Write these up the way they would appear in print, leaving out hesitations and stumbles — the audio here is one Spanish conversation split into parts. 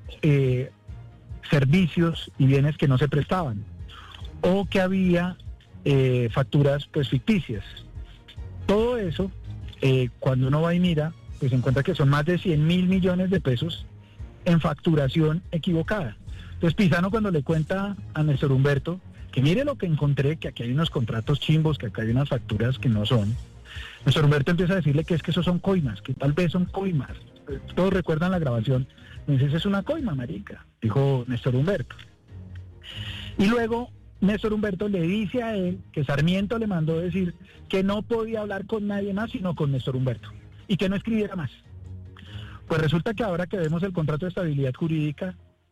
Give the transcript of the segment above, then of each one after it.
servicios y bienes que no se prestaban, o que había facturas pues ficticias. Todo eso, cuando uno va y mira, pues se encuentra que son más de 100.000 millones de pesos en facturación equivocada. Entonces Pizano, cuando le cuenta a Néstor Humberto que mire lo que encontré, que aquí hay unos contratos chimbos, que acá hay unas facturas que no son, Néstor Humberto empieza a decirle que es que esos son coimas, que tal vez son coimas. Todos recuerdan la grabación. Me dice, esa es una coima, marica, dijo Néstor Humberto. Y luego Néstor Humberto le dice a él que Sarmiento le mandó decir que no podía hablar con nadie más sino con Néstor Humberto y que no escribiera más. Pues resulta que ahora que vemos el contrato de estabilidad jurídica,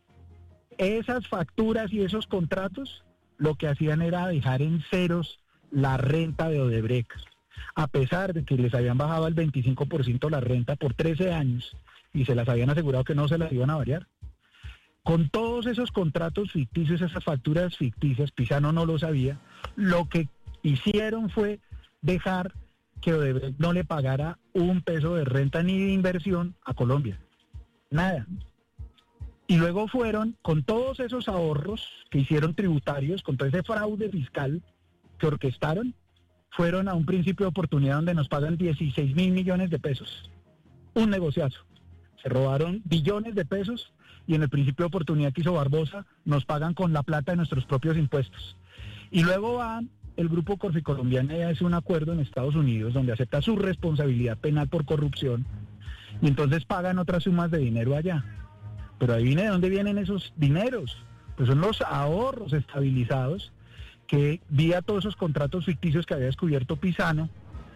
esas facturas y esos contratos lo que hacían era dejar en ceros la renta de Odebrecht, a pesar de que les habían bajado al 25% la renta por 13 años y se las habían asegurado que no se las iban a variar. Con todos esos contratos ficticios, esas facturas ficticias, Pizano no lo sabía, lo que hicieron fue dejar que Odebrecht no le pagara un peso de renta ni de inversión a Colombia. Nada. Y luego fueron, con todos esos ahorros que hicieron tributarios, con todo ese fraude fiscal que orquestaron, fueron a un principio de oportunidad donde nos pagan 16.000 millones de pesos. Un negociazo. Se robaron billones de pesos y en el principio de oportunidad que hizo Barbosa nos pagan con la plata de nuestros propios impuestos. Y luego va el grupo Corficolombiana y hace un acuerdo en Estados Unidos donde acepta su responsabilidad penal por corrupción y entonces pagan otras sumas de dinero allá. Pero adivine de dónde vienen esos dineros. Pues son los ahorros estabilizados que vía todos esos contratos ficticios que había descubierto Pizano,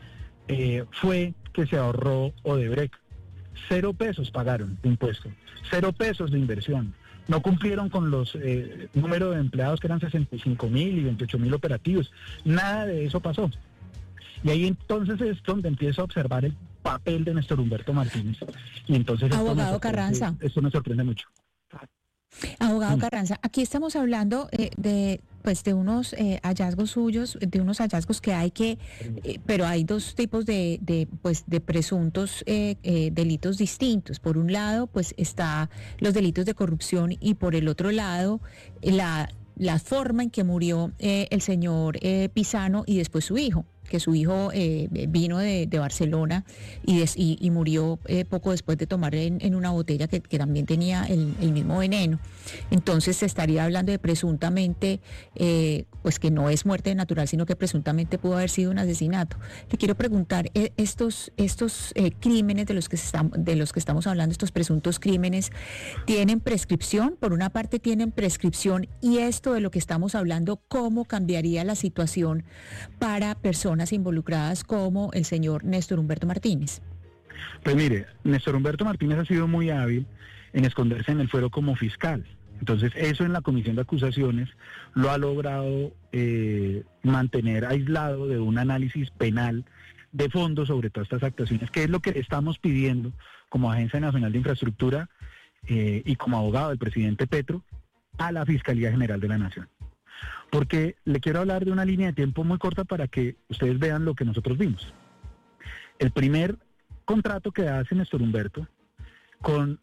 fue que se ahorró Odebrecht. 0 pesos pagaron de impuesto, 0 pesos de inversión. No cumplieron con los números de empleados que eran 65.000 y 28.000 operativos. Nada de eso pasó. Y ahí entonces es donde empiezo a observar el papel de Néstor Humberto Martínez. Y entonces abogado Carranza, esto me sorprende mucho. Abogado Carranza, aquí estamos hablando de unos hallazgos suyos, de unos hallazgos que hay pero hay dos tipos de presuntos delitos distintos. Por un lado, pues está los delitos de corrupción y por el otro lado, la forma en que murió el señor Pizano y después su hijo, que su hijo vino de Barcelona y murió poco después de tomar en una botella que también tenía el mismo veneno. Entonces se estaría hablando de presuntamente, pues que no es muerte natural, sino que presuntamente pudo haber sido un asesinato. Le quiero preguntar, estos crímenes de los que estamos hablando, estos presuntos crímenes, ¿tienen prescripción? Por una parte tienen prescripción, y esto de lo que estamos hablando, ¿cómo cambiaría la situación para personas involucradas como el señor Néstor Humberto Martínez? Pues mire, Néstor Humberto Martínez ha sido muy hábil en esconderse en el fuero como fiscal. Entonces eso en la comisión de acusaciones lo ha logrado mantener aislado de un análisis penal de fondo sobre todas estas actuaciones, que es lo que estamos pidiendo como Agencia Nacional de Infraestructura y como abogado del presidente Petro a la Fiscalía General de la Nación. Porque le quiero hablar de una línea de tiempo muy corta para que ustedes vean lo que nosotros vimos. El primer contrato que hace Néstor Humberto con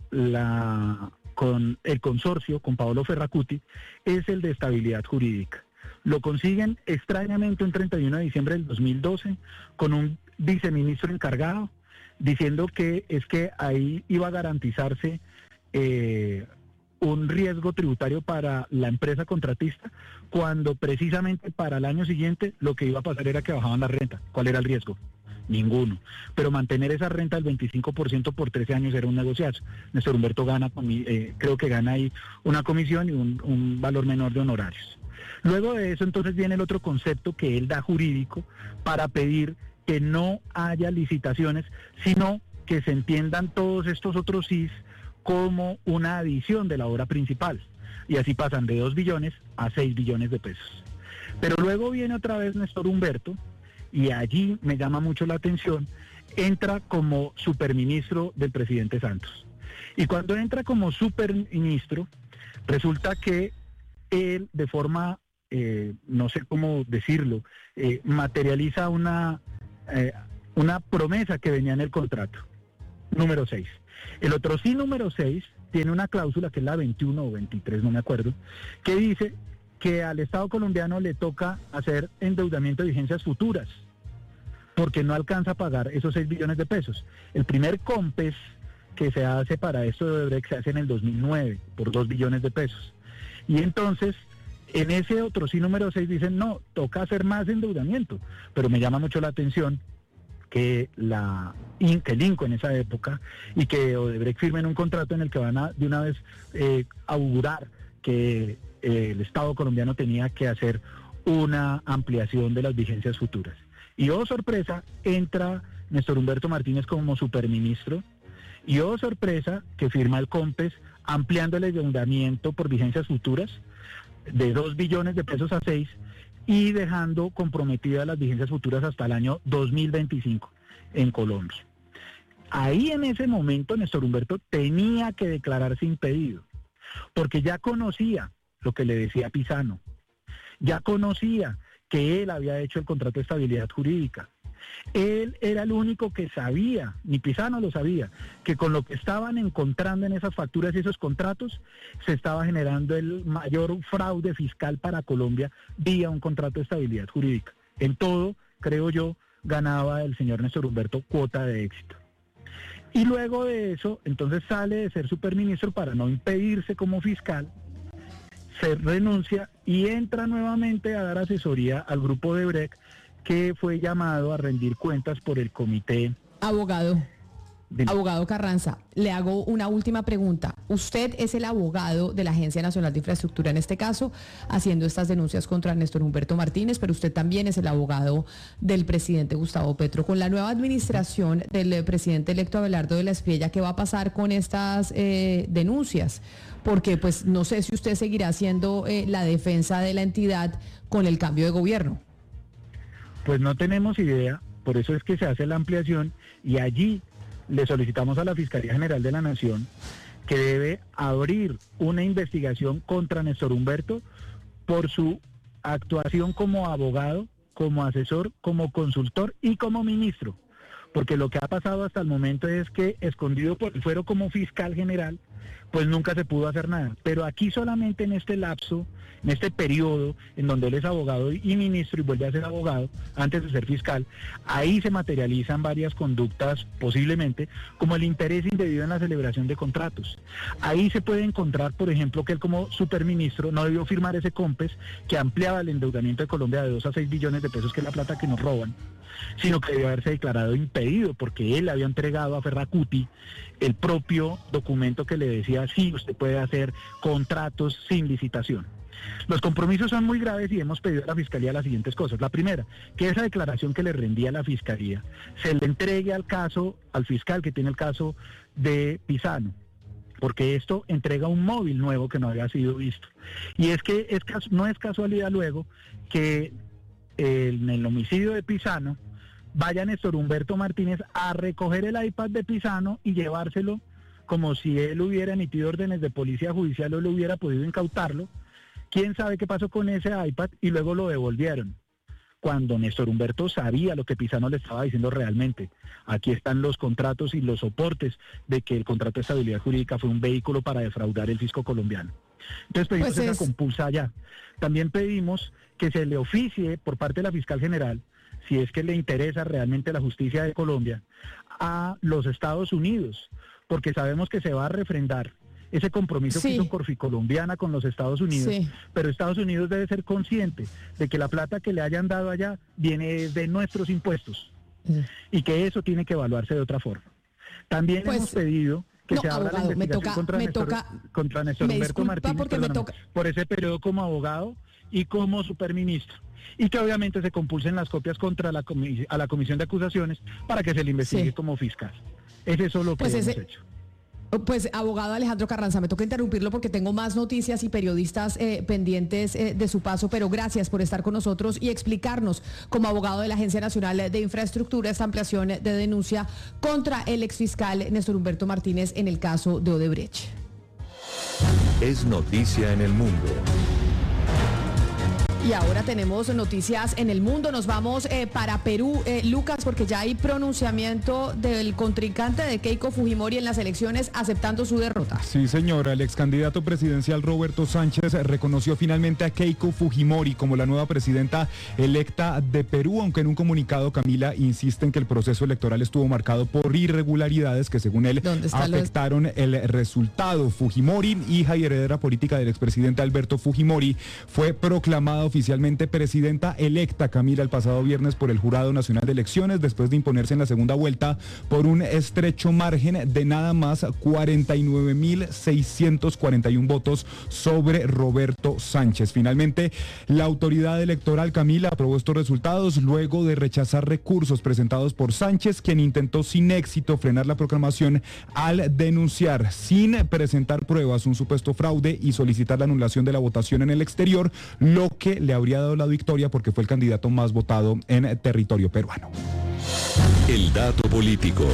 el consorcio, con Paolo Ferracuti, es el de estabilidad jurídica. Lo consiguen extrañamente un 31 de diciembre del 2012 con un viceministro encargado diciendo que es que ahí iba a garantizarse un riesgo tributario para la empresa contratista, cuando precisamente para el año siguiente lo que iba a pasar era que bajaban la renta. ¿Cuál era el riesgo? Ninguno. Pero mantener esa renta del 25% por 13 años era un negociazo. Néstor Humberto gana, creo que gana ahí una comisión y un valor menor de honorarios. Luego de eso entonces viene el otro concepto que él da jurídico para pedir que no haya licitaciones, sino que se entiendan todos estos otros sís como una adición de la obra principal. Y así pasan de 2 billones a 6 billones de pesos. Pero luego viene otra vez Néstor Humberto, y allí me llama mucho la atención, entra como superministro del presidente Santos. Y cuando entra como superministro, resulta que él de forma, no sé cómo decirlo, materializa una promesa que venía en el contrato, número 6. El otro sí, número 6, tiene una cláusula que es la 21 o 23, no me acuerdo, que dice que al Estado colombiano le toca hacer endeudamiento de vigencias futuras, porque no alcanza a pagar esos 6 billones de pesos. El primer COMPES que se hace para esto de Odebrecht se hace en el 2009 por 2 billones de pesos. Y entonces, en ese otro sí número 6 dicen, no, toca hacer más endeudamiento, pero me llama mucho la atención que el INCO en esa época y que Odebrecht firmen un contrato en el que van a de una vez augurar que el Estado colombiano tenía que hacer una ampliación de las vigencias futuras. Y oh sorpresa, entra Néstor Humberto Martínez como superministro y oh sorpresa que firma el COMPES ampliando el endeudamiento por vigencias futuras de 2 billones de pesos a 6 y dejando comprometidas las vigencias futuras hasta el año 2025 en Colombia. Ahí en ese momento Néstor Humberto tenía que declararse impedido, porque ya conocía lo que le decía Pisano, ya conocía que él había hecho el contrato de estabilidad jurídica. Él era el único que sabía, ni Pisano lo sabía, que con lo que estaban encontrando en esas facturas y esos contratos se estaba generando el mayor fraude fiscal para Colombia vía un contrato de estabilidad jurídica. En todo, creo yo, ganaba el señor Néstor Humberto cuota de éxito. Y luego de eso, entonces sale de ser superministro para no impedirse como fiscal, se renuncia y entra nuevamente a dar asesoría al grupo Odebrecht, que fue llamado a rendir cuentas por el comité. Abogado Carranza, le hago una última pregunta. Usted es el abogado de la Agencia Nacional de Infraestructura, en este caso, haciendo estas denuncias contra Néstor Humberto Martínez, pero usted también es el abogado del presidente Gustavo Petro. Con la nueva administración del presidente electo Abelardo de la Espriella, ¿qué va a pasar con estas denuncias? Porque pues no sé si usted seguirá haciendo la defensa de la entidad con el cambio de gobierno. Pues no tenemos idea, por eso es que se hace la ampliación y allí le solicitamos a la Fiscalía General de la Nación que debe abrir una investigación contra Néstor Humberto por su actuación como abogado, como asesor, como consultor y como ministro. Porque lo que ha pasado hasta el momento es que, escondido por el fuero como fiscal general, pues nunca se pudo hacer nada. Pero aquí solamente en este lapso, en este periodo en donde él es abogado y ministro y vuelve a ser abogado antes de ser fiscal, ahí se materializan varias conductas posiblemente, como el interés indebido en la celebración de contratos. Ahí se puede encontrar, por ejemplo, que él como superministro no debió firmar ese COMPES que ampliaba el endeudamiento de Colombia de 2 a 6 billones de pesos, que es la plata que nos roban, sino que debió haberse declarado impedido porque él había entregado a Ferracuti el propio documento que le decía sí, usted puede hacer contratos sin licitación. Los compromisos son muy graves y hemos pedido a la Fiscalía las siguientes cosas. La primera, que esa declaración que le rendía la Fiscalía se le entregue al fiscal que tiene el caso de Pisano, porque esto entrega un móvil nuevo que no había sido visto. Y es que no es casualidad luego que en el homicidio de Pisano vaya Néstor Humberto Martínez a recoger el iPad de Pisano y llevárselo como si él hubiera emitido órdenes de policía judicial o le hubiera podido incautarlo. ¿Quién sabe qué pasó con ese iPad? Y luego lo devolvieron, cuando Néstor Humberto sabía lo que Pisano le estaba diciendo realmente. Aquí están los contratos y los soportes de que el contrato de estabilidad jurídica fue un vehículo para defraudar el fisco colombiano. Entonces pedimos esa compulsa allá. También pedimos que se le oficie por parte de la fiscal general, si es que le interesa realmente la justicia de Colombia, a los Estados Unidos, porque sabemos que se va a refrendar ese compromiso que hizo Corficolombiana con los Estados Unidos, pero Estados Unidos debe ser consciente de que la plata que le hayan dado allá viene de nuestros impuestos y que eso tiene que evaluarse de otra forma. También hemos pedido que se abra la investigación contra Néstor Humberto Martínez por ese periodo como abogado y como superministro, y que obviamente se compulsen las copias contra a la comisión de acusaciones para que se le investigue como fiscal. Es eso lo que hemos hecho. Pues, abogado Alejandro Carranza, me toca interrumpirlo porque tengo más noticias y periodistas pendientes de su paso, pero gracias por estar con nosotros y explicarnos, como abogado de la Agencia Nacional de Infraestructura, esta ampliación de denuncia contra el exfiscal Néstor Humberto Martínez en el caso de Odebrecht. Es noticia en el mundo. Y ahora tenemos noticias en el mundo. Nos vamos para Perú, Lucas, porque ya hay pronunciamiento del contrincante de Keiko Fujimori en las elecciones aceptando su derrota. Sí, señora. El ex candidato presidencial Roberto Sánchez reconoció finalmente a Keiko Fujimori como la nueva presidenta electa de Perú, aunque en un comunicado, Camila, insiste en que el proceso electoral estuvo marcado por irregularidades que, según él, afectaron el resultado. Fujimori, hija y heredera política del expresidente Alberto Fujimori, fue proclamada oficialmente presidenta electa, Camila, el pasado viernes por el Jurado Nacional de Elecciones, después de imponerse en la segunda vuelta por un estrecho margen de nada más 49.641 votos sobre Roberto Sánchez. Finalmente, la autoridad electoral, Camila, aprobó estos resultados luego de rechazar recursos presentados por Sánchez, quien intentó sin éxito frenar la proclamación al denunciar sin presentar pruebas un supuesto fraude y solicitar la anulación de la votación en el exterior, lo que le habría dado la victoria porque fue el candidato más votado en territorio peruano. El dato político.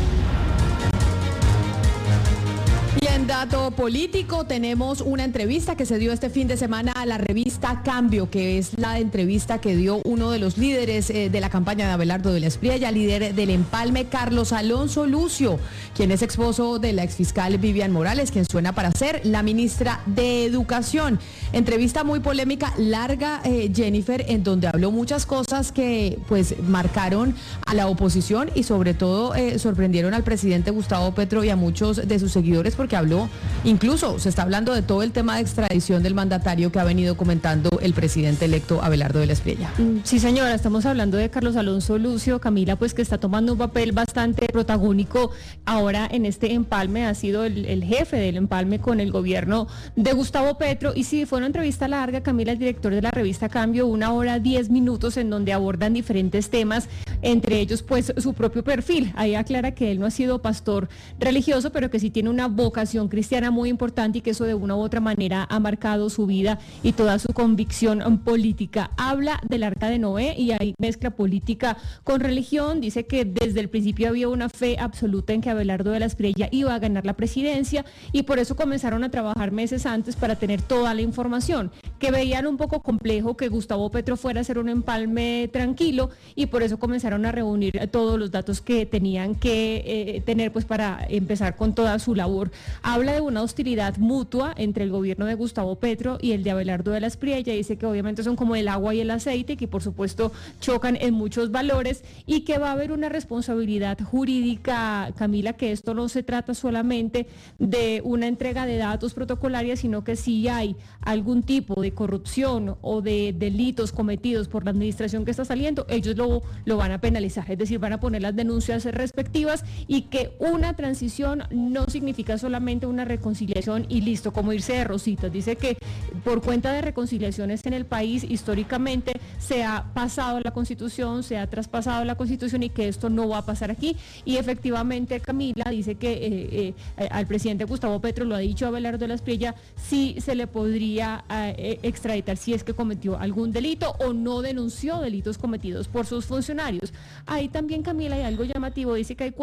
Y en dato político tenemos una entrevista que se dio este fin de semana a la revista Cambio, que es la entrevista que dio uno de los líderes de la campaña de Abelardo de la Espriella, líder del Empalme, Carlos Alonso Lucio, quien es esposo de la exfiscal Vivian Morales, quien suena para ser la ministra de Educación. Entrevista muy polémica, larga, Jennifer, en donde habló muchas cosas que pues marcaron a la oposición y sobre todo sorprendieron al presidente Gustavo Petro y a muchos de sus seguidores, porque habló, incluso se está hablando de todo el tema de extradición del mandatario que ha venido comentando el presidente electo Abelardo de la Espriella. Sí, señora, estamos hablando de Carlos Alonso Lucio, Camila, pues que está tomando un papel bastante protagónico ahora en este empalme, ha sido el jefe del empalme con el gobierno de Gustavo Petro, y sí, fue una entrevista larga, Camila, el director de la revista Cambio, 1 hora 10 minutos en donde abordan diferentes temas, entre ellos pues su propio perfil. Ahí aclara que él no ha sido pastor religioso, pero que sí tiene una vocación cristiana muy importante y que eso de una u otra manera ha marcado su vida y toda su convicción política. Habla del Arca de Noé y ahí mezcla política con religión. Dice que desde el principio había una fe absoluta en que Abelardo de la Espriella iba a ganar la presidencia y por eso comenzaron a trabajar meses antes para tener toda la información, que veían un poco complejo que Gustavo Petro fuera a hacer un empalme tranquilo y por eso comenzaron a reunir todos los datos que tenían que tener pues para empezar con toda su labor. Habla de una hostilidad mutua entre el gobierno de Gustavo Petro y el de Abelardo de la Espriella. Dice que obviamente son como el agua y el aceite, que por supuesto chocan en muchos valores y que va a haber una responsabilidad jurídica, Camila, que esto no se trata solamente de una entrega de datos protocolarias, sino que si hay algún tipo de corrupción o de delitos cometidos por la administración que está saliendo, ellos lo van a penalizar, es decir, van a poner las denuncias respectivas y que una transición no significa solamente una reconciliación y listo, como irse de rositas. Dice que por cuenta de reconciliaciones en el país, históricamente se ha pasado la Constitución, se ha traspasado la Constitución y que esto no va a pasar aquí. Y efectivamente, Camila, dice que al presidente Gustavo Petro, lo ha dicho Abelardo de la Espriella, sí se le podría extraditar si es que cometió algún delito o no denunció delitos cometidos por sus funcionarios. Ahí también, Camila, hay algo llamativo, dice que hay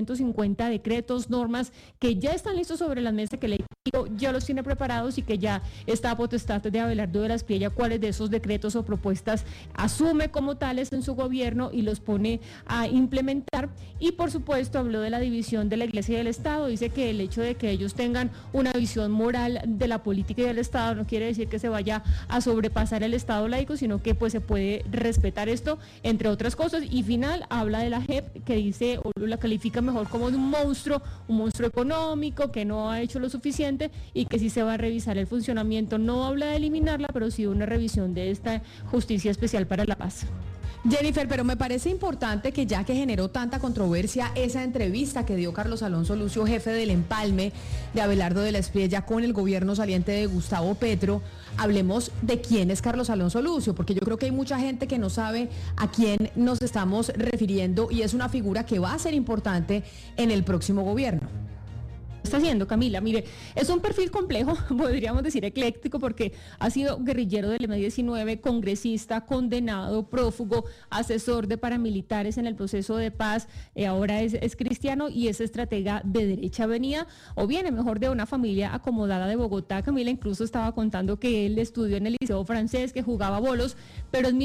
450 decretos, normas que ya están listos sobre la mesa, que el equipo ya los tiene preparados y que ya está a potestad de Abelardo de la Espriella cuáles de esos decretos o propuestas asume como tales en su gobierno y los pone a implementar. Y por supuesto habló de la división de la Iglesia y del Estado. Dice que el hecho de que ellos tengan una visión moral de la política y del Estado no quiere decir que se vaya a sobrepasar el Estado laico, sino que pues se puede respetar esto, entre otras cosas. Y final, habla de la JEP, que dice, o la califica mejor como de un monstruo económico que no ha hecho lo suficiente y que sí se va a revisar el funcionamiento. No habla de eliminarla, pero sí de una revisión de esta Justicia Especial para la Paz. Jennifer, pero me parece importante que ya que generó tanta controversia esa entrevista que dio Carlos Alonso Lucio, jefe del empalme de Abelardo de la Espriella con el gobierno saliente de Gustavo Petro, hablemos de quién es Carlos Alonso Lucio, porque yo creo que hay mucha gente que no sabe a quién nos estamos refiriendo y es una figura que va a ser importante en el próximo gobierno. está haciendo, Camila. Mire, es un perfil complejo, podríamos decir ecléctico, porque ha sido guerrillero del M-19, congresista, condenado, prófugo, asesor de paramilitares en el proceso de paz, ahora es cristiano y es estratega de derecha. Venía, o viene mejor, de una familia acomodada de Bogotá. Camila incluso estaba contando que él estudió en el Liceo Francés, que jugaba bolos, pero en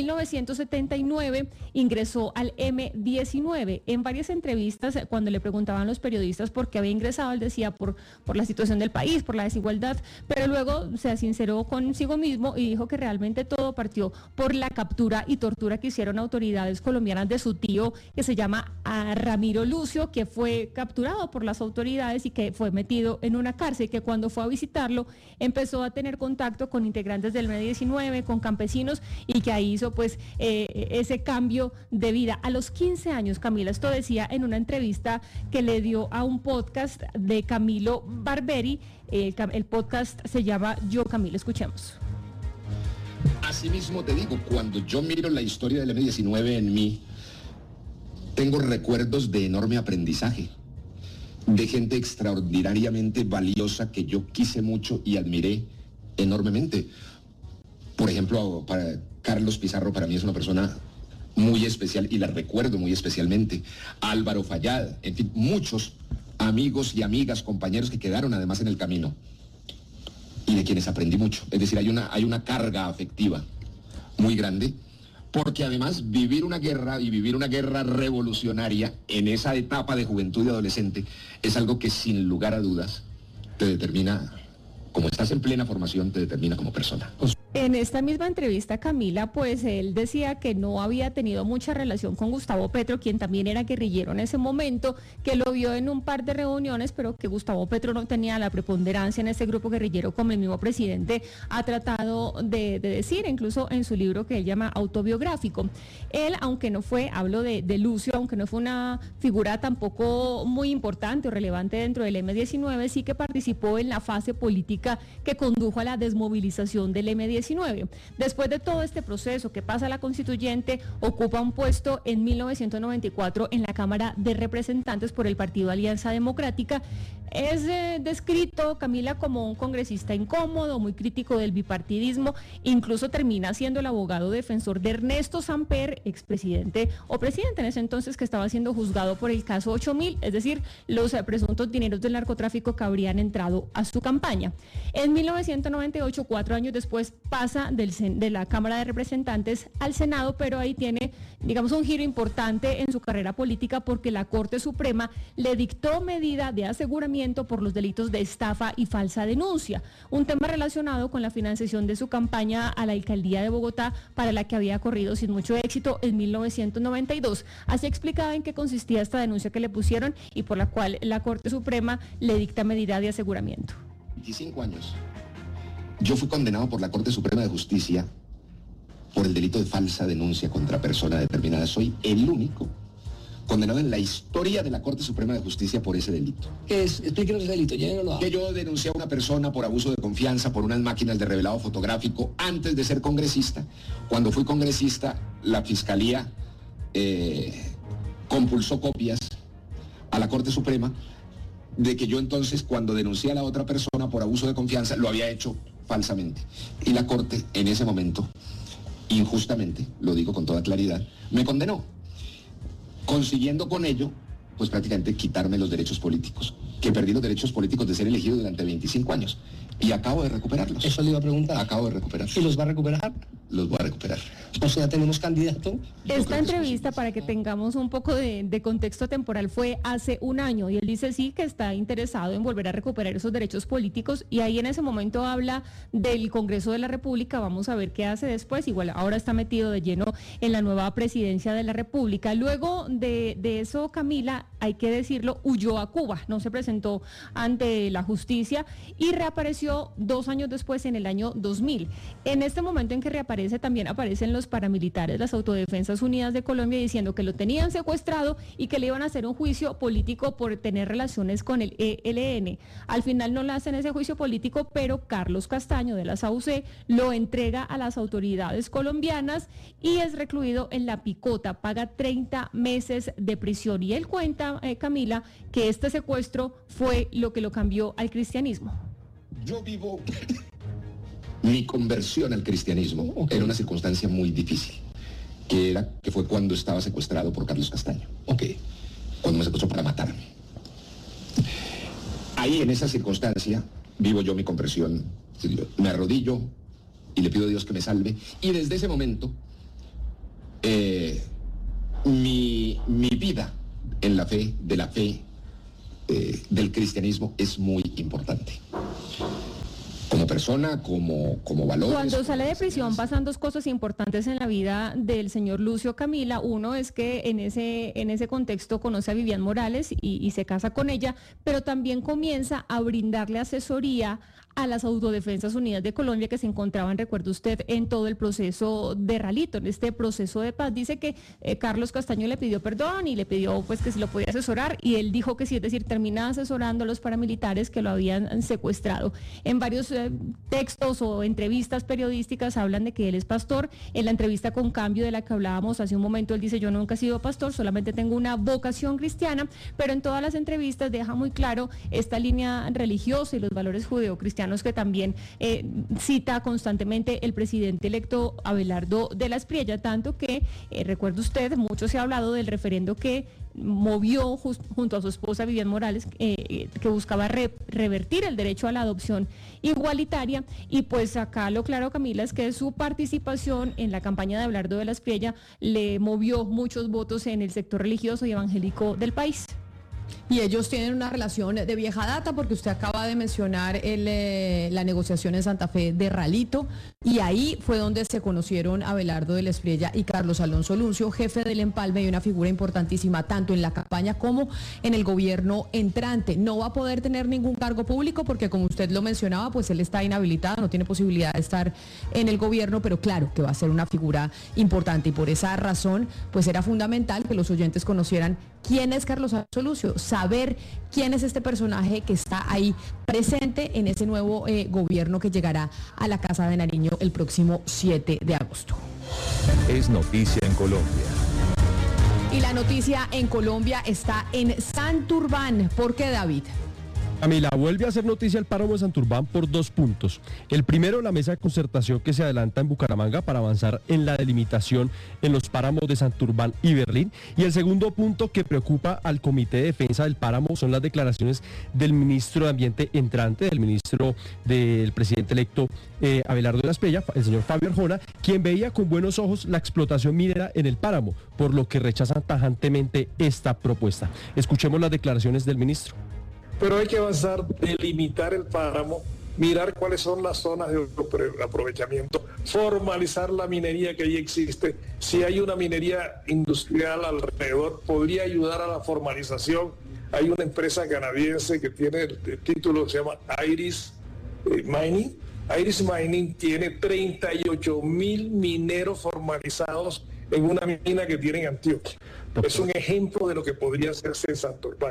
1979 ingresó al M-19. En varias entrevistas, cuando le preguntaban los periodistas por qué había ingresado, él decía por la situación del país, por la desigualdad, pero luego se sinceró consigo mismo y dijo que realmente todo partió por la captura y tortura que hicieron autoridades colombianas de su tío, que se llama Ramiro Lucio, que fue capturado por las autoridades y que fue metido en una cárcel, que cuando fue a visitarlo empezó a tener contacto con integrantes del M-19, con campesinos, y que ahí hizo pues ese cambio de vida. A los 15 años, Camila, esto decía en una entrevista que le dio a un podcast de Camilo Barberi, el podcast se llama Yo Camilo, escuchemos. Asimismo te digo, cuando yo miro la historia del M-19 en mí, tengo recuerdos de enorme aprendizaje, de gente extraordinariamente valiosa que yo quise mucho y admiré enormemente. Por ejemplo, para Carlos Pizarro, para mí es una persona muy especial y la recuerdo muy especialmente. Álvaro Fayad, en fin, muchos amigos y amigas, compañeros que quedaron además en el camino y de quienes aprendí mucho. Es decir, hay una carga afectiva muy grande, porque además vivir una guerra y vivir una guerra revolucionaria en esa etapa de juventud y adolescente es algo que sin lugar a dudas te determina, como estás en plena formación, te determina como persona. En esta misma entrevista, Camila, pues él decía que no había tenido mucha relación con Gustavo Petro, quien también era guerrillero en ese momento, que lo vio en un par de reuniones, pero que Gustavo Petro no tenía la preponderancia en ese grupo guerrillero, como el mismo presidente ha tratado de decir, incluso en su libro que él llama autobiográfico. Él, aunque no fue, hablo de Lucio, aunque no fue una figura tampoco muy importante o relevante dentro del M-19, sí que participó en la fase política que condujo a la desmovilización del M-19. Después de todo este proceso que pasa a la constituyente, ocupa un puesto en 1994 en la Cámara de Representantes por el Partido Alianza Democrática. Es descrito, Camila, como un congresista incómodo, muy crítico del bipartidismo, incluso termina siendo el abogado defensor de Ernesto Samper, expresidente o presidente en ese entonces, que estaba siendo juzgado por el caso 8000, es decir, los presuntos dineros del narcotráfico que habrían entrado a su campaña. En 1998, 4 años después, pasa de la Cámara de Representantes al Senado, pero ahí tiene, digamos, un giro importante en su carrera política, porque la Corte Suprema le dictó medida de aseguramiento por los delitos de estafa y falsa denuncia, un tema relacionado con la financiación de su campaña a la alcaldía de Bogotá, para la que había corrido sin mucho éxito en 1992. Así explicaba en qué consistía esta denuncia que le pusieron y por la cual la Corte Suprema le dicta medida de aseguramiento. 25 años. Yo fui condenado por la Corte Suprema de Justicia por el delito de falsa denuncia contra persona determinada. Soy el único condenado en la historia de la Corte Suprema de Justicia por ese delito. ¿Qué es? Explíquenos ese delito, Que yo denuncié a una persona por abuso de confianza por unas máquinas de revelado fotográfico antes de ser congresista. Cuando fui congresista, la Fiscalía compulsó copias a la Corte Suprema de que yo entonces, cuando denuncié a la otra persona por abuso de confianza, lo había hecho falsamente. Y la Corte, en ese momento, injustamente, lo digo con toda claridad, me condenó, consiguiendo con ello, pues prácticamente quitarme los derechos políticos, que perdí los derechos políticos de ser elegido durante 25 años. Y acabo de recuperarlos. Eso le iba a preguntar. Acabo de recuperarlos. ¿Y los va a recuperar? Los voy a recuperar. O sea, tenemos candidato. Esta entrevista, para que tengamos un poco de contexto temporal, fue hace un año y él dice sí que está interesado en volver a recuperar esos derechos políticos, y ahí en ese momento habla del Congreso de la República. Vamos a ver qué hace después. Igual ahora está metido de lleno en la nueva presidencia de la República. Luego de eso, Camila, hay que decirlo, huyó a Cuba, no se presentó ante la justicia y reapareció reapareció 2 años después, en el año 2000. En este momento en que reaparece, también aparecen los paramilitares, las Autodefensas Unidas de Colombia, diciendo que lo tenían secuestrado y que le iban a hacer un juicio político por tener relaciones con el ELN. Al final no le hacen ese juicio político, pero Carlos Castaño de la SAUC lo entrega a las autoridades colombianas y es recluido en La Picota, paga 30 meses de prisión. Y él cuenta, Camila, que este secuestro fue lo que lo cambió al cristianismo. Yo vivo mi conversión al cristianismo en una circunstancia muy difícil, que fue cuando estaba secuestrado por Carlos Castaño. Cuando me secuestró para matarme. Ahí, en esa circunstancia, vivo yo mi conversión. Me arrodillo y le pido a Dios que me salve. Y desde ese momento, mi vida en la fe, del cristianismo es muy importante. Como persona, como valores. Cuando sale de prisión pasan 2 cosas importantes en la vida del señor Lucio, Camila. Uno es que en ese contexto conoce a Vivian Morales y se casa con ella, pero también comienza a brindarle asesoría a las Autodefensas Unidas de Colombia, que se encontraban, recuerde usted, en todo el proceso de Ralito, en este proceso de paz. Dice que Carlos Castaño le pidió perdón y le pidió pues que si lo podía asesorar, y él dijo que sí, es decir, termina asesorando a los paramilitares que lo habían secuestrado. En varios textos o entrevistas periodísticas hablan de que él es pastor. En la entrevista con Cambio, de la que hablábamos hace un momento, él dice: yo nunca he sido pastor, solamente tengo una vocación cristiana, pero en todas las entrevistas deja muy claro esta línea religiosa y los valores judeocristianos que también cita constantemente el presidente electo Abelardo de la Espriella, tanto que, recuerde usted, mucho se ha hablado del referendo que movió junto a su esposa Vivian Morales, que buscaba revertir el derecho a la adopción igualitaria. Y pues acá lo claro, Camila, es que su participación en la campaña de Abelardo de la Espriella le movió muchos votos en el sector religioso y evangélico del país. Y ellos tienen una relación de vieja data, porque usted acaba de mencionar la negociación en Santa Fe de Ralito, y ahí fue donde se conocieron Abelardo de la Espriella y Carlos Alonso Lucio, jefe del empalme y una figura importantísima tanto en la campaña como en el gobierno entrante. No va a poder tener ningún cargo público porque, como usted lo mencionaba, pues él está inhabilitado, no tiene posibilidad de estar en el gobierno, pero claro que va a ser una figura importante, y por esa razón pues era fundamental que los oyentes conocieran quién es Carlos Alonso Lucio, saber quién es este personaje que está ahí presente en ese nuevo gobierno que llegará a la Casa de Nariño el próximo 7 de agosto. Es noticia en Colombia. Y la noticia en Colombia está en Santurbán. ¿Por qué, David? Camila, vuelve a hacer noticia el páramo de Santurbán por 2 puntos. El primero, la mesa de concertación que se adelanta en Bucaramanga para avanzar en la delimitación en los páramos de Santurbán y Berlín. Y el segundo punto que preocupa al Comité de Defensa del Páramo son las declaraciones del ministro de Ambiente entrante, del presidente electo Abelardo de la Espriella, el señor Fabio Arjona, quien veía con buenos ojos la explotación minera en el páramo, por lo que rechazan tajantemente esta propuesta. Escuchemos las declaraciones del ministro. Pero hay que avanzar, delimitar el páramo, mirar cuáles son las zonas de aprovechamiento, formalizar la minería que allí existe. Si hay una minería industrial alrededor, podría ayudar a la formalización. Hay una empresa canadiense que tiene el título, se llama Iris Mining. Iris Mining tiene 38,000 mineros formalizados en una mina que tiene en Antioquia. Es un ejemplo de lo que podría hacerse en Santurbán.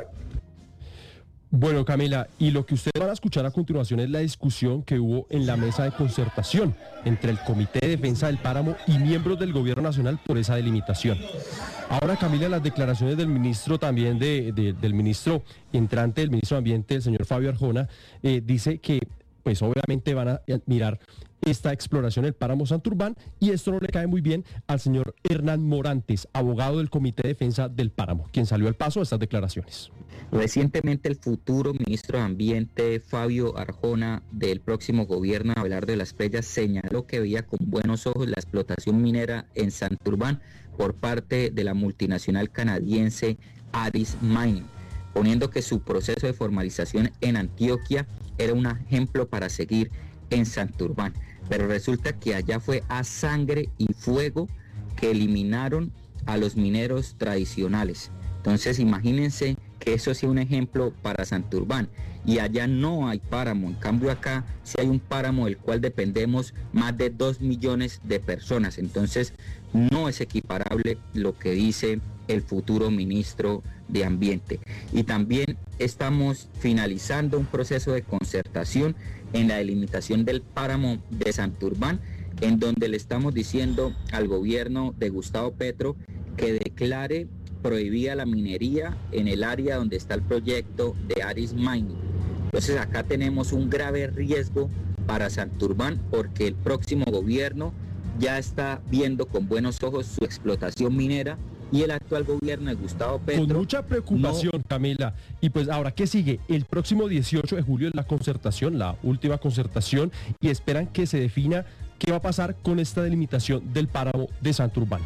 Bueno, Camila, y lo que ustedes van a escuchar a continuación es la discusión que hubo en la mesa de concertación entre el Comité de Defensa del Páramo y miembros del Gobierno Nacional por esa delimitación. Ahora, Camila, las declaraciones del ministro también, del ministro entrante, del ministro de Ambiente, el señor Fabio Arjona, dice que pues obviamente van a mirar esta exploración del páramo Santurbán, y esto no le cae muy bien al señor Hernán Morantes, abogado del Comité de Defensa del Páramo, quien salió al paso de estas declaraciones. Recientemente el futuro ministro de Ambiente, Fabio Arjona, del próximo gobierno de Abelardo de la Espriella, señaló que veía con buenos ojos la explotación minera en Santurbán por parte de la multinacional canadiense Iris Mining, poniendo que su proceso de formalización en Antioquia era un ejemplo para seguir en Santurbán. Pero resulta que allá fue a sangre y fuego que eliminaron a los mineros tradicionales. Entonces imagínense que eso sea un ejemplo para Santurbán. Y allá no hay páramo, en cambio acá sí hay un páramo del cual dependemos más de 2 millones de personas. Entonces no es equiparable lo que dice el futuro ministro de Ambiente. Y también estamos finalizando un proceso de concertación en la delimitación del páramo de Santurbán, en donde le estamos diciendo al gobierno de Gustavo Petro que declare prohibida la minería en el área donde está el proyecto de Aris Mining. Entonces acá tenemos un grave riesgo para Santurbán porque el próximo gobierno ya está viendo con buenos ojos su explotación minera y el actual gobierno de Gustavo Petro. Con mucha preocupación, Camila. Y pues ahora, ¿qué sigue? El próximo 18 de julio es la concertación, la última concertación, y esperan que se defina qué va a pasar con esta delimitación del páramo de Santurbán.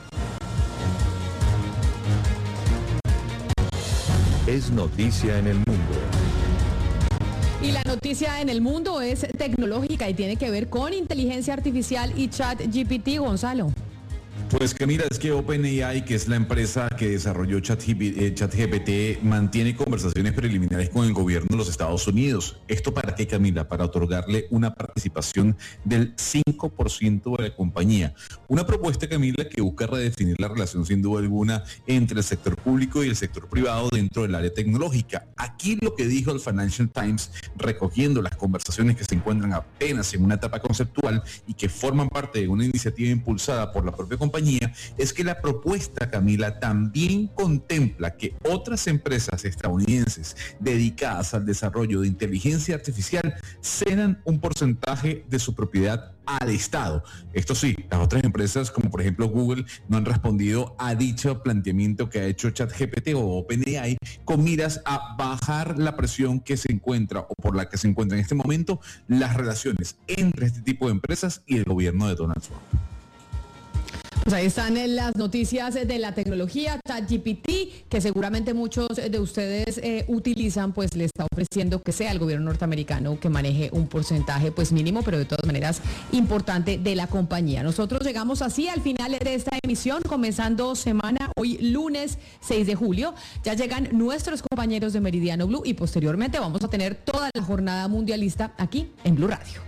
Es noticia en el mundo. Y la noticia en el mundo es tecnológica y tiene que ver con inteligencia artificial y ChatGPT, Gonzalo. Pues Camila, es que OpenAI, que es la empresa que desarrolló ChatGPT, mantiene conversaciones preliminares con el gobierno de los Estados Unidos. ¿Esto para qué, Camila? Para otorgarle una participación del 5% de la compañía. Una propuesta, Camila, que busca redefinir la relación sin duda alguna entre el sector público y el sector privado dentro del área tecnológica. Aquí lo que dijo el Financial Times, recogiendo las conversaciones que se encuentran apenas en una etapa conceptual y que forman parte de una iniciativa impulsada por la propia compañía, es que la propuesta, Camila, también contempla que otras empresas estadounidenses dedicadas al desarrollo de inteligencia artificial cedan un porcentaje de su propiedad al Estado. Esto sí, las otras empresas, como por ejemplo Google, no han respondido a dicho planteamiento que ha hecho ChatGPT o OpenAI con miras a bajar la presión que se encuentra o por la que se encuentra en este momento las relaciones entre este tipo de empresas y el gobierno de Donald Trump. Pues ahí están las noticias de la tecnología, ChatGPT, que seguramente muchos de ustedes utilizan, pues le está ofreciendo que sea el gobierno norteamericano que maneje un porcentaje pues mínimo, pero de todas maneras importante de la compañía. Nosotros llegamos así al final de esta emisión, comenzando semana, hoy lunes 6 de julio. Ya llegan nuestros compañeros de Meridiano Blue y posteriormente vamos a tener toda la jornada mundialista aquí en Blue Radio.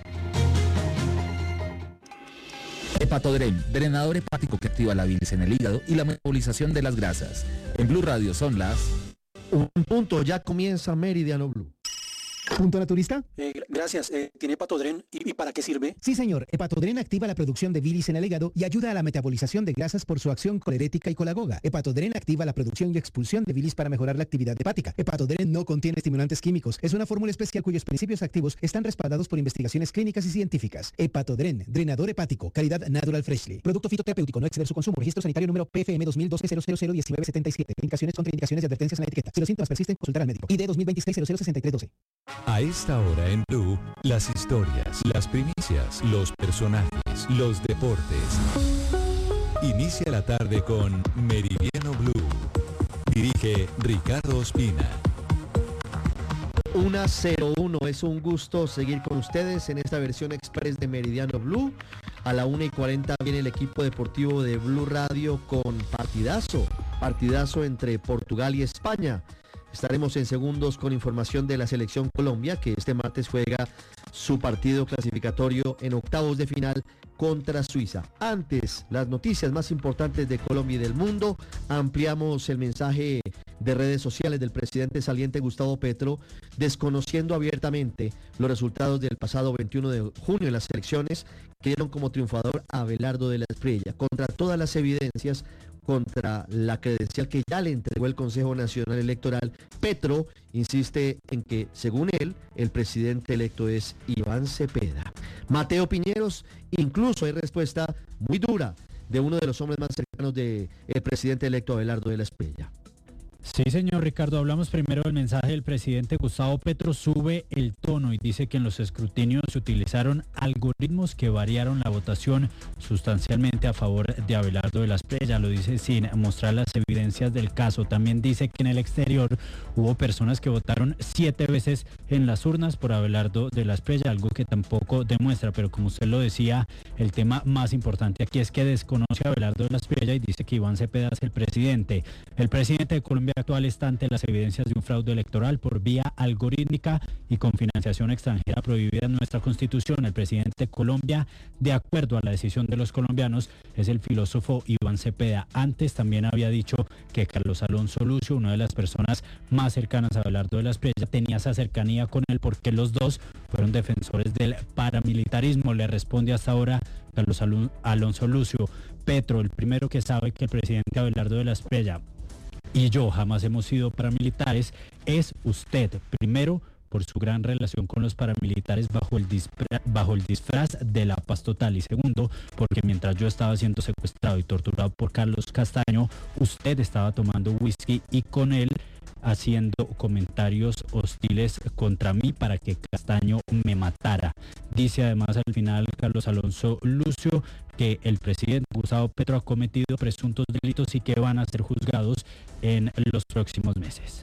Hepatodren, drenador hepático que activa la bilis en el hígado y la metabolización de las grasas. En Blue Radio son las... Un punto, ya comienza Meridiano Blue. ¿Punto naturista? Gracias. ¿Tiene Hepatodren? ¿Y para qué sirve? Sí, señor. Hepatodren activa la producción de bilis en el hígado y ayuda a la metabolización de grasas por su acción colerética y colagoga. Hepatodren activa la producción y expulsión de bilis para mejorar la actividad hepática. Hepatodren no contiene estimulantes químicos. Es una fórmula especial cuyos principios activos están respaldados por investigaciones clínicas y científicas. Hepatodren, drenador hepático, calidad Natural Freshly. Producto fitoterapéutico, no exceder su consumo. Registro sanitario número PFM 2012-00001977. Indicaciones, contraindicaciones y advertencias en la etiqueta. Si los síntomas persisten, consultar al médico. ID 2026-006312. A esta hora en Blue, las historias, las primicias, los personajes, los deportes. Inicia la tarde con Meridiano Blue. Dirige Ricardo Ospina. 1:01, es un gusto seguir con ustedes en esta versión express de Meridiano Blue. A la 1:40 viene el equipo deportivo de Blue Radio con partidazo entre Portugal y España. Estaremos en segundos con información de la selección Colombia, que este martes juega su partido clasificatorio en octavos de final contra Suiza. Antes, las noticias más importantes de Colombia y del mundo. Ampliamos el mensaje de redes sociales del presidente saliente Gustavo Petro, desconociendo abiertamente los resultados del pasado 21 de junio en las elecciones, que dieron como triunfador a Abelardo de la Espriella. Contra todas las evidencias, contra la credencial que ya le entregó el Consejo Nacional Electoral, Petro insiste en que, según él, el presidente electo es Iván Cepeda. Mateo Piñeros, incluso hay respuesta muy dura de uno de los hombres más cercanos del presidente electo Abelardo de la Espriella. Sí, señor Ricardo, hablamos primero del mensaje del presidente Gustavo Petro. Sube el tono y dice que en los escrutinios se utilizaron algoritmos que variaron la votación sustancialmente a favor de Abelardo de la Espriella. Lo dice sin mostrar las evidencias del caso. También dice que en el exterior hubo personas que votaron 7 veces en las urnas por Abelardo de la Espriella, algo que tampoco demuestra, pero como usted lo decía, el tema más importante aquí es que desconoce a Abelardo de la Espriella y dice que Iván Cepeda es el presidente. El presidente de Colombia actual está ante las evidencias de un fraude electoral por vía algorítmica y con financiación extranjera prohibida en nuestra Constitución. El presidente de Colombia, de acuerdo a la decisión de los colombianos, es el filósofo Iván Cepeda. Antes también había dicho que Carlos Alonso Lucio, una de las personas más cercanas a Abelardo de la Espriella, tenía esa cercanía con él porque los dos fueron defensores del paramilitarismo. Le responde hasta ahora Carlos Alonso Lucio: Petro, el primero que sabe que el presidente Abelardo de la Espriella y yo jamás hemos sido paramilitares es usted. Primero, por su gran relación con los paramilitares bajo el disfraz de la paz total. Y segundo, porque mientras yo estaba siendo secuestrado y torturado por Carlos Castaño, usted estaba tomando whisky y con él haciendo comentarios hostiles contra mí para que Castaño me matara. Dice además al final Carlos Alonso Lucio que el presidente Gustavo Petro ha cometido presuntos delitos y que van a ser juzgados en los próximos meses.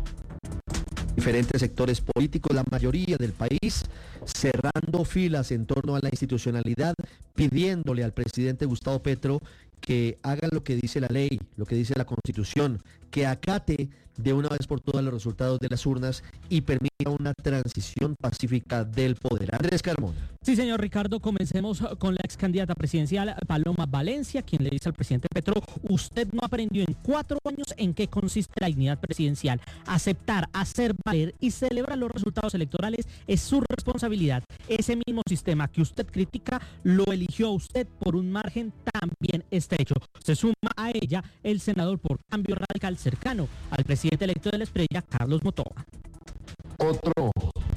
Diferentes sectores políticos, la mayoría del país, cerrando filas en torno a la institucionalidad, pidiéndole al presidente Gustavo Petro que haga lo que dice la ley, lo que dice la Constitución, que acate de una vez por todas los resultados de las urnas y permita una transición pacífica del poder. Andrés Carmona. Sí, señor Ricardo, comencemos con la ex candidata presidencial Paloma Valencia, quien le dice al presidente Petro: usted no aprendió en 4 años en qué consiste la dignidad presidencial. Aceptar, hacer valer y celebrar los resultados electorales es su responsabilidad. Ese mismo sistema que usted critica lo eligió a usted por un margen también estrecho. Se suma a ella el senador por Cambio Radical cercano al presidente electo de la Espriella, Carlos Motova. Otro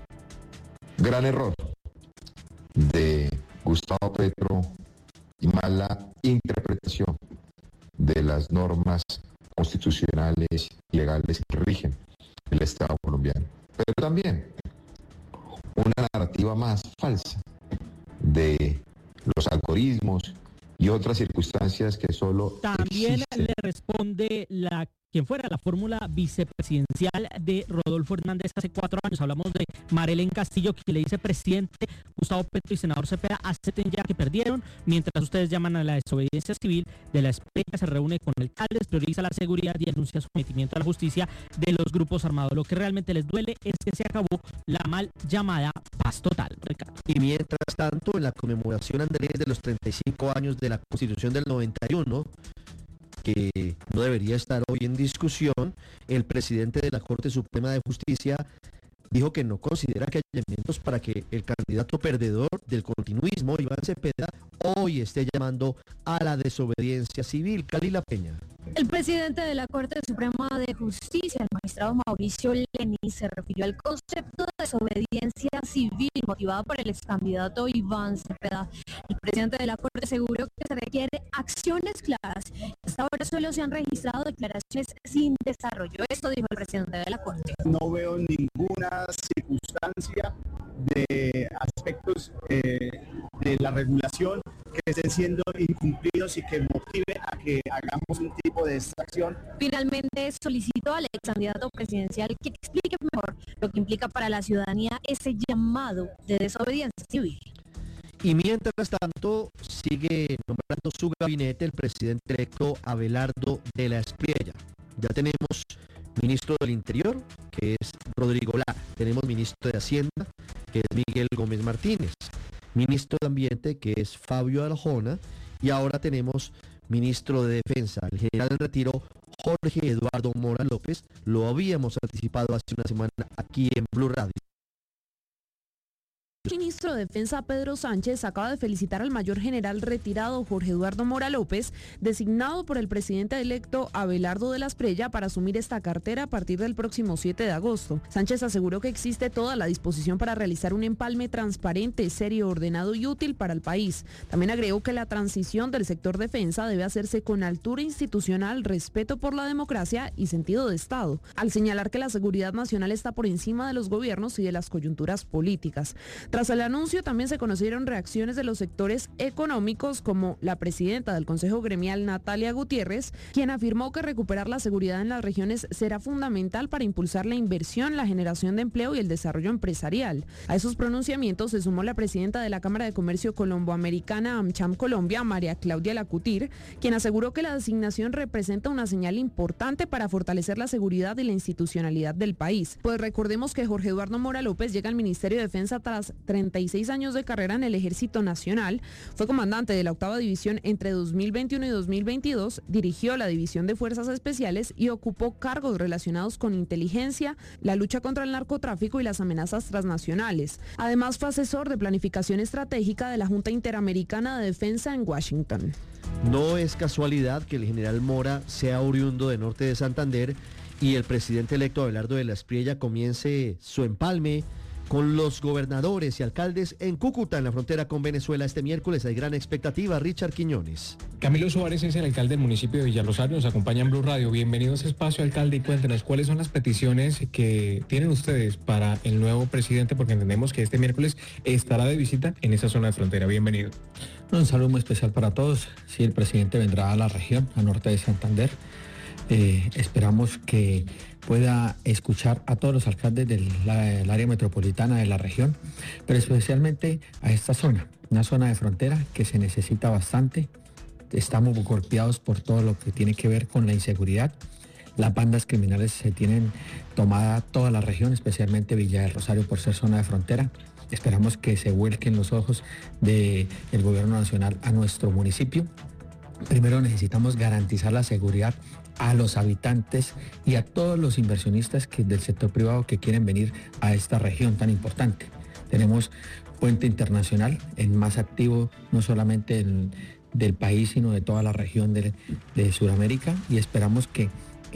gran error de Gustavo Petro y mala interpretación de las normas constitucionales y legales que rigen el Estado colombiano. Pero también una narrativa más falsa de los algoritmos y otras circunstancias que solo también existen. le responde quien fuera la fórmula vicepresidencial de Rodolfo Hernández hace 4 años. Hablamos de Marelén Castillo, que le dice: presidente Gustavo Petro y senador Cepeda, acepten ya que perdieron. Mientras ustedes llaman a la desobediencia civil, de la Espriella se reúne con alcaldes, prioriza la seguridad y anuncia sometimiento a la justicia de los grupos armados. Lo que realmente les duele es que se acabó la mal llamada paz total, Ricardo. Y mientras tanto, en la conmemoración, Andrés, de los 35 años de la Constitución del 91, que no debería estar hoy en discusión, el presidente de la Corte Suprema de Justicia dijo que no considera que haya elementos para que el candidato perdedor del continuismo, Iván Cepeda, hoy esté llamando a la desobediencia civil. Calila Peña. El presidente de la Corte Suprema de Justicia, el magistrado Mauricio Leni, se refirió al concepto de desobediencia civil motivada por el ex candidato Iván Cepeda. El presidente de la Corte aseguró que se requiere acciones claras. Hasta ahora solo se han registrado declaraciones sin desarrollo. Esto dijo el presidente de la Corte. No veo ninguna circunstancia de aspectos de la regulación que estén siendo incumplidos y que motive a que hagamos un tipo de extracción. Finalmente solicitó al ex candidato presidencial que explique mejor lo que implica para la ciudadanía ese llamado de desobediencia civil. Y mientras tanto, sigue nombrando su gabinete el presidente electo Abelardo de la Espriella. Ya tenemos ministro del Interior, que es Rodrigo Lara. Tenemos ministro de Hacienda, que es Miguel Gómez Martínez. Ministro de Ambiente, que es Fabio Arjona. Y ahora tenemos ministro de Defensa, el general en retiro Jorge Eduardo Mora López. Lo habíamos anticipado hace una semana aquí en Blue Radio. El ministro de Defensa Pedro Sánchez acaba de felicitar al mayor general retirado Jorge Eduardo Mora López, designado por el presidente electo Abelardo de la Espriella para asumir esta cartera a partir del próximo 7 de agosto. Sánchez aseguró que existe toda la disposición para realizar un empalme transparente, serio, ordenado y útil para el país. También agregó que la transición del sector defensa debe hacerse con altura institucional, respeto por la democracia y sentido de Estado, al señalar que la seguridad nacional está por encima de los gobiernos y de las coyunturas políticas. Tras el anuncio también se conocieron reacciones de los sectores económicos, como la presidenta del Consejo Gremial, Natalia Gutiérrez, quien afirmó que recuperar la seguridad en las regiones será fundamental para impulsar la inversión, la generación de empleo y el desarrollo empresarial. A esos pronunciamientos se sumó la presidenta de la Cámara de Comercio Colomboamericana, AmCham Colombia, María Claudia Lacutir, quien aseguró que la designación representa una señal importante para fortalecer la seguridad y la institucionalidad del país. Pues recordemos que Jorge Eduardo Mora López llega al Ministerio de Defensa tras 36 años de carrera en el Ejército Nacional. Fue comandante de la 8ª División entre 2021 y 2022, dirigió la División de Fuerzas Especiales y ocupó cargos relacionados con inteligencia, la lucha contra el narcotráfico y las amenazas transnacionales. Además, fue asesor de planificación estratégica de la Junta Interamericana de Defensa en Washington. No es casualidad que el general Mora sea oriundo de Norte de Santander y el presidente electo Abelardo de la Espriella comience su empalme con los gobernadores y alcaldes en Cúcuta, en la frontera con Venezuela. Este miércoles hay gran expectativa. Richard Quiñones. Camilo Suárez es el alcalde del municipio de Villarrosario, nos acompaña en Blue Radio. Bienvenido a ese espacio, alcalde, y cuéntenos cuáles son las peticiones que tienen ustedes para el nuevo presidente, porque entendemos que este miércoles estará de visita en esa zona de frontera. Bienvenido. Un saludo muy especial para todos. Sí, el presidente vendrá a la región, a Norte de Santander. Esperamos que pueda escuchar a todos los alcaldes del área metropolitana de la región, pero especialmente a esta zona, una zona de frontera que se necesita bastante. Estamos golpeados por todo lo que tiene que ver con la inseguridad. Las bandas criminales se tienen tomada toda la región, especialmente Villa del Rosario, por ser zona de frontera. Esperamos que se vuelquen los ojos del gobierno nacional a nuestro municipio. Primero necesitamos garantizar la seguridad a los habitantes y a todos los inversionistas del sector privado que quieren venir a esta región tan importante. Tenemos puente internacional, el más activo no solamente del país, sino de toda la región de Sudamérica, y esperamos que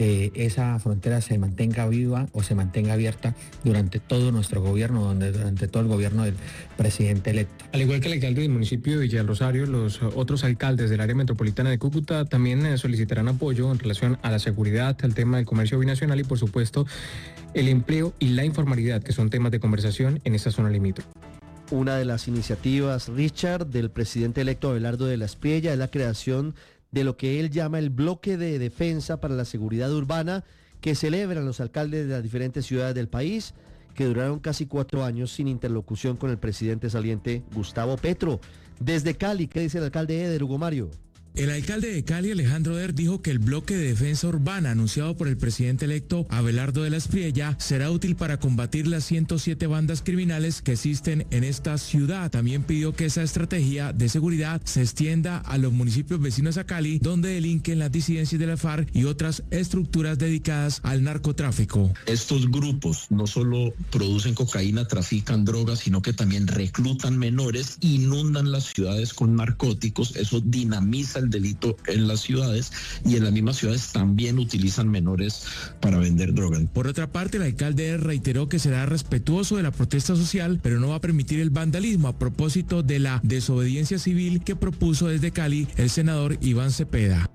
esa frontera se mantenga viva o se mantenga abierta durante todo nuestro gobierno, durante todo el gobierno del presidente electo. Al igual que el alcalde del municipio de Villa del Rosario, los otros alcaldes del área metropolitana de Cúcuta también solicitarán apoyo en relación a la seguridad, al tema del comercio binacional y, por supuesto, el empleo y la informalidad, que son temas de conversación en esta zona limítrofe. Una de las iniciativas, Richard, del presidente electo Abelardo de la Espriella es la creación de lo que él llama el bloque de defensa para la seguridad urbana, que celebran los alcaldes de las diferentes ciudades del país, que duraron casi 4 años sin interlocución con el presidente saliente Gustavo Petro. Desde Cali, ¿qué dice el alcalde Eder, Hugo Mario? El alcalde de Cali, Alejandro Der, dijo que el bloque de defensa urbana anunciado por el presidente electo Abelardo de la Espriella será útil para combatir las 107 bandas criminales que existen en esta ciudad. También pidió que esa estrategia de seguridad se extienda a los municipios vecinos a Cali, donde delinquen las disidencias de la FARC y otras estructuras dedicadas al narcotráfico. Estos grupos no solo producen cocaína, trafican drogas, sino que también reclutan menores, inundan las ciudades con narcóticos. Eso dinamiza el delito en las ciudades, y en las mismas ciudades también utilizan menores para vender drogas. Por otra parte, el alcalde reiteró que será respetuoso de la protesta social, pero no va a permitir el vandalismo, a propósito de la desobediencia civil que propuso desde Cali el senador Iván Cepeda.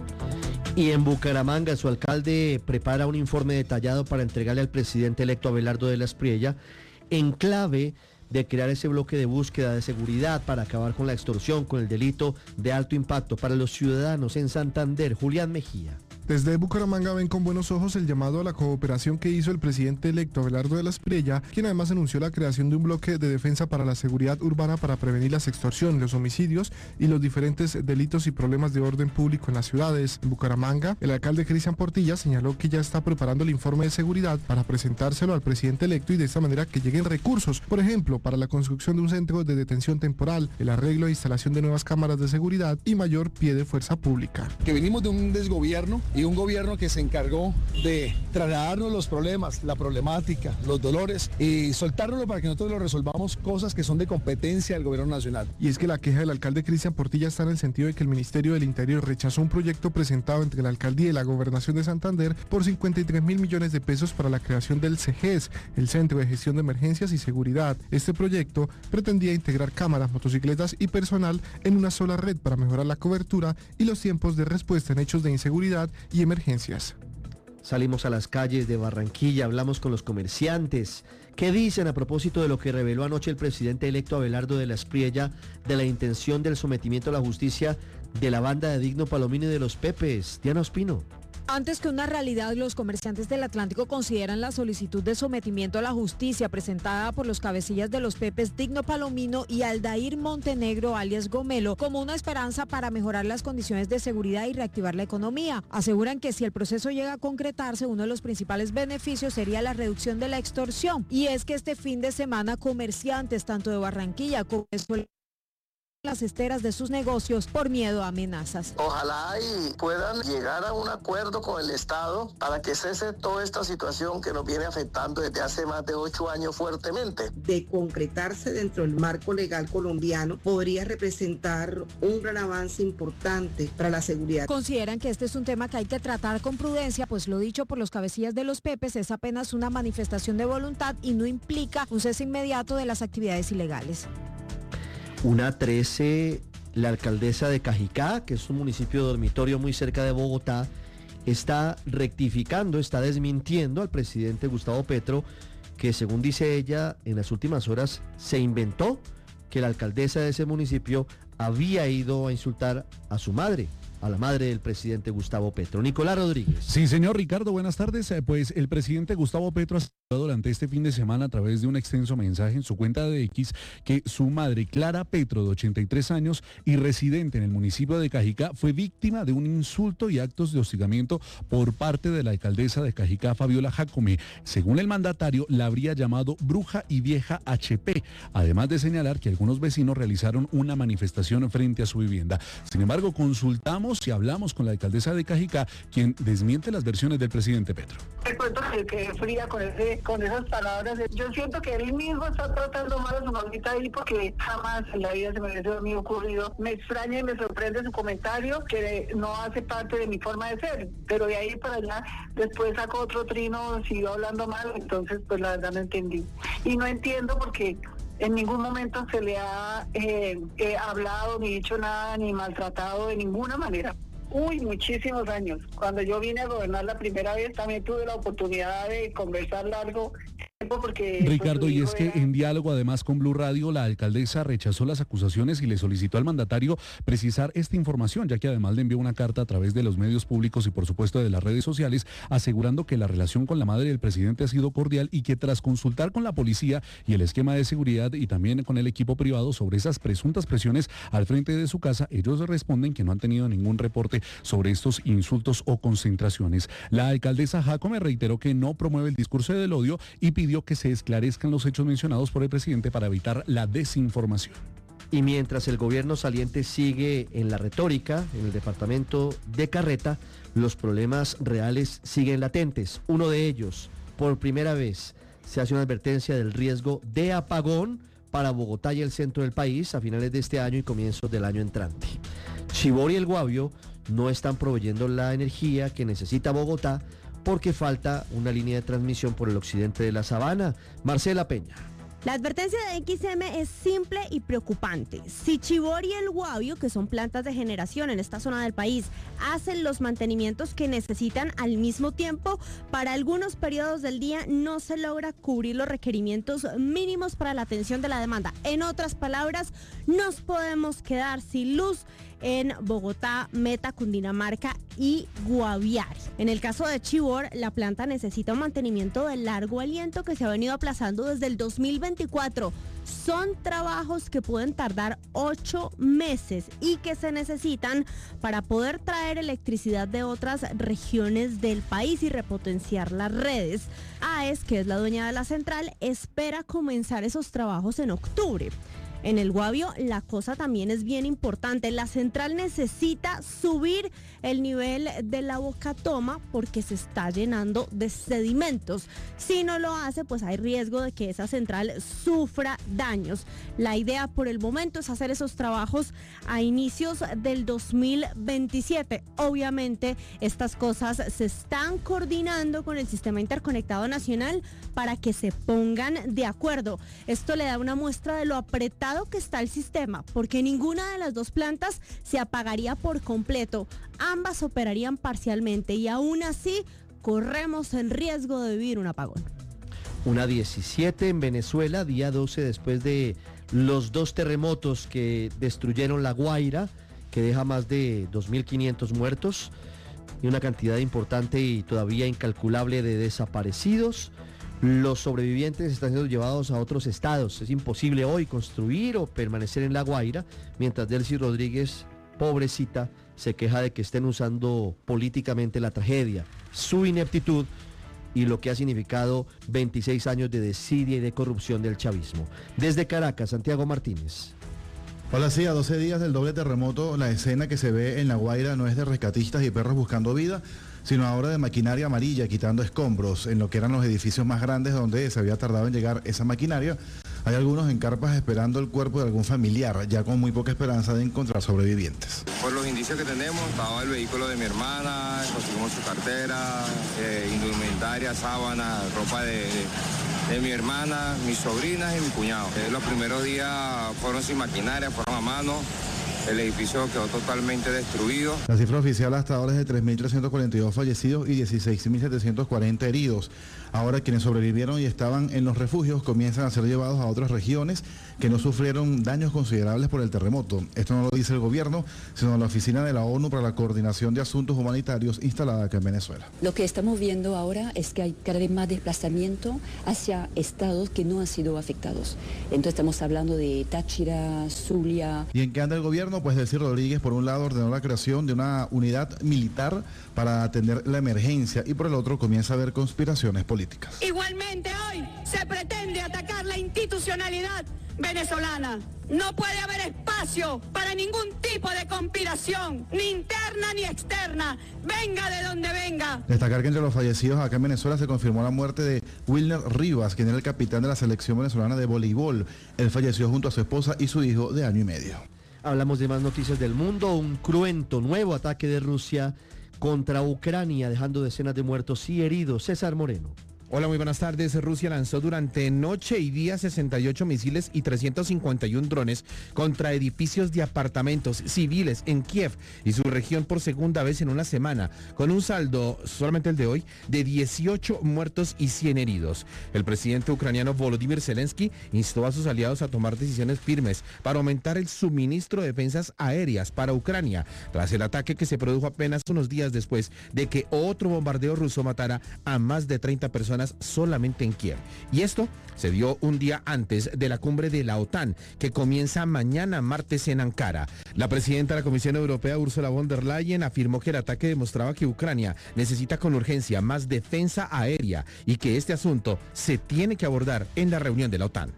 Y en Bucaramanga, su alcalde prepara un informe detallado para entregarle al presidente electo Abelardo de la Espriella en clave de crear ese bloque de búsqueda de seguridad para acabar con la extorsión, con el delito de alto impacto para los ciudadanos en Santander. Julián Mejía. Desde Bucaramanga ven con buenos ojos el llamado a la cooperación que hizo el presidente electo Abelardo de la Espriella, quien además anunció la creación de un bloque de defensa para la seguridad urbana para prevenir las extorsiones, los homicidios y los diferentes delitos y problemas de orden público en las ciudades. En Bucaramanga, el alcalde Cristian Portilla señaló que ya está preparando el informe de seguridad para presentárselo al presidente electo y de esta manera que lleguen recursos, por ejemplo, para la construcción de un centro de detención temporal, el arreglo e instalación de nuevas cámaras de seguridad y mayor pie de fuerza pública. Que venimos de un desgobierno y un gobierno que se encargó de trasladarnos los problemas, la problemática, los dolores y soltárnoslo para que nosotros lo resolvamos, cosas que son de competencia del gobierno nacional. Y es que la queja del alcalde Cristian Portilla está en el sentido de que el Ministerio del Interior rechazó un proyecto presentado entre la alcaldía y la gobernación de Santander por 53.000 millones de pesos para la creación del CEGES, el Centro de Gestión de Emergencias y Seguridad. Este proyecto pretendía integrar cámaras, motocicletas y personal en una sola red para mejorar la cobertura y los tiempos de respuesta en hechos de inseguridad y emergencias. salimos a las calles de Barranquilla, hablamos con los comerciantes. ¿Qué dicen a propósito de lo que reveló anoche el presidente electo Abelardo de la Espriella de la intención del sometimiento a la justicia de la banda de Digno Palomino y de los Pepes? Diana Ospino. Antes que una realidad, los comerciantes del Atlántico consideran la solicitud de sometimiento a la justicia presentada por los cabecillas de los Pepes Digno Palomino y Aldair Montenegro alias Gomelo como una esperanza para mejorar las condiciones de seguridad y reactivar la economía. Aseguran que si el proceso llega a concretarse, uno de los principales beneficios sería la reducción de la extorsión. Y es que este fin de semana comerciantes tanto de Barranquilla como de las esteras de sus negocios por miedo a amenazas. Ojalá y puedan llegar a un acuerdo con el Estado para que cese toda esta situación que nos viene afectando desde hace más de 8 años fuertemente. De concretarse dentro del marco legal colombiano, podría representar un gran avance importante para la seguridad. Consideran que este es un tema que hay que tratar con prudencia, pues lo dicho por los cabecillas de los Pepes es apenas una manifestación de voluntad y no implica un cese inmediato de las actividades ilegales. Una 13, la alcaldesa de Cajicá, que es un municipio dormitorio muy cerca de Bogotá, está rectificando, está desmintiendo al presidente Gustavo Petro, que según dice ella, en las últimas horas se inventó que la alcaldesa de ese municipio había ido a insultar a su madre, a la madre del presidente Gustavo Petro. Nicolás Rodríguez. Sí, señor Ricardo, buenas tardes. Pues el presidente Gustavo Petro ha asegurado durante este fin de semana a través de un extenso mensaje en su cuenta de X que su madre, Clara Petro, de 83 años y residente en el municipio de Cajicá, fue víctima de un insulto y actos de hostigamiento por parte de la alcaldesa de Cajicá, Fabiola Jacome. Según el mandatario, la habría llamado bruja y vieja HP, además de señalar que algunos vecinos realizaron una manifestación frente a su vivienda. Sin embargo, consultamos y hablamos con la alcaldesa de Cajicá, quien desmiente las versiones del presidente Petro. Te cuento que fría con esas palabras. Yo siento que él mismo está tratando mal a su mamita ahí porque jamás en la vida se me hubiese a mí ocurrido. Me extraña y me sorprende su comentario que no hace parte de mi forma de ser, pero de ahí para allá después sacó otro trino, siguió hablando mal, entonces pues la verdad no entendí. Y no entiendo porque en ningún momento se le ha hablado, ni dicho nada, ni maltratado de ninguna manera. Muchísimos años. Cuando yo vine a gobernar la primera vez también tuve la oportunidad de conversar largo tiempo porque... Ricardo, y es que en diálogo además con Blue Radio, la alcaldesa rechazó las acusaciones y le solicitó al mandatario precisar esta información, ya que además le envió una carta a través de los medios públicos y por supuesto de las redes sociales, asegurando que la relación con la madre del presidente ha sido cordial y que tras consultar con la policía y el esquema de seguridad y también con el equipo privado sobre esas presuntas presiones al frente de su casa, ellos responden que no han tenido ningún reporte sobre estos insultos o concentraciones. La alcaldesa Jacome reiteró que no promueve el discurso del odio y pidió que se esclarezcan los hechos mencionados por el presidente para evitar la desinformación. Y mientras el gobierno saliente sigue en la retórica, en el departamento de Carreta, los problemas reales siguen latentes. Uno de ellos, por primera vez, se hace una advertencia del riesgo de apagón para Bogotá y el centro del país a finales de este año y comienzos del año entrante. Chivor y El Guavio no están proveyendo la energía que necesita Bogotá porque falta una línea de transmisión por el occidente de la Sabana. Marcela Peña. La advertencia de XM es simple y preocupante. Si Chivor y El Guavio, que son plantas de generación en esta zona del país, hacen los mantenimientos que necesitan al mismo tiempo, para algunos periodos del día no se logra cubrir los requerimientos mínimos para la atención de la demanda. En otras palabras, nos podemos quedar sin luz en Bogotá, Meta, Cundinamarca y Guaviare. En el caso de Chivor, la planta necesita un mantenimiento de largo aliento que se ha venido aplazando desde el 2024. Son trabajos que pueden tardar 8 meses y que se necesitan para poder traer electricidad de otras regiones del país y repotenciar las redes. AES, que es la dueña de la central, espera comenzar esos trabajos en octubre. En El Guavio la cosa también es bien importante. La central necesita subir el nivel de la bocatoma porque se está llenando de sedimentos. Si no lo hace, pues hay riesgo de que esa central sufra daños. La idea por el momento es hacer esos trabajos a inicios del 2027. Obviamente, estas cosas se están coordinando con el Sistema Interconectado Nacional para que se pongan de acuerdo. Esto le da una muestra de lo apretado que está el sistema, porque ninguna de las dos plantas se apagaría por completo. Ambas operarían parcialmente y aún así corremos en riesgo de vivir un apagón. Una 17 en Venezuela, día 12 después de los 2 terremotos que destruyeron La Guaira, que deja más de 2.500 muertos y una cantidad importante y todavía incalculable de desaparecidos. Los sobrevivientes están siendo llevados a otros estados. Es imposible hoy construir o permanecer en La Guaira, mientras Delcy Rodríguez, pobrecita, se queja de que estén usando políticamente la tragedia, su ineptitud y lo que ha significado 26 años de desidia y de corrupción del chavismo. Desde Caracas, Santiago Martínez. Hola, sí, a 12 días del doble terremoto, la escena que se ve en La Guaira no es de rescatistas y perros buscando vida, sino ahora de maquinaria amarilla quitando escombros en lo que eran los edificios más grandes donde se había tardado en llegar esa maquinaria. Hay algunos en carpas esperando el cuerpo de algún familiar, ya con muy poca esperanza de encontrar sobrevivientes. Por los indicios que tenemos, estaba el vehículo de mi hermana, conseguimos su cartera, indumentaria, sábana, ropa de mi hermana, mis sobrinas y mi cuñado. Los primeros días fueron sin maquinaria, fueron a mano. El edificio quedó totalmente destruido. La cifra oficial hasta ahora es de 3.342 fallecidos y 16.740 heridos. Ahora quienes sobrevivieron y estaban en los refugios comienzan a ser llevados a otras regiones que no sufrieron daños considerables por el terremoto. Esto no lo dice el gobierno, sino la Oficina de la ONU para la Coordinación de Asuntos Humanitarios instalada acá en Venezuela. Lo que estamos viendo ahora es que hay cada vez más desplazamiento hacia estados que no han sido afectados. Entonces estamos hablando de Táchira, Zulia. ¿Y en qué anda el gobierno? Pues Delcy Rodríguez, por un lado, ordenó la creación de una unidad militar para atender la emergencia y por el otro comienza a haber conspiraciones políticas. Igualmente hoy se pretende atacar la institucionalidad venezolana. No puede haber espacio para ningún tipo de conspiración, ni interna ni externa, venga de donde venga. Destacar que entre los fallecidos acá en Venezuela se confirmó la muerte de Wilner Rivas, quien era el capitán de la selección venezolana de voleibol. Él falleció junto a su esposa y su hijo de 1 año y medio. Hablamos de más noticias del mundo. Un cruento nuevo ataque de Rusia contra Ucrania, dejando decenas de muertos y heridos. César Moreno. Hola, muy buenas tardes. Rusia lanzó durante noche y día 68 misiles y 351 drones contra edificios de apartamentos civiles en Kiev y su región por segunda vez en una semana, con un saldo, solamente el de hoy, de 18 muertos y 100 heridos. El presidente ucraniano Volodymyr Zelensky instó a sus aliados a tomar decisiones firmes para aumentar el suministro de defensas aéreas para Ucrania, tras el ataque que se produjo apenas unos días después de que otro bombardeo ruso matara a más de 30 personas solamente en Kiev. Y esto se dio un día antes de la cumbre de la OTAN, que comienza mañana martes en Ankara. La presidenta de la Comisión Europea, Ursula von der Leyen, afirmó que el ataque demostraba que Ucrania necesita con urgencia más defensa aérea y que este asunto se tiene que abordar en la reunión de la OTAN.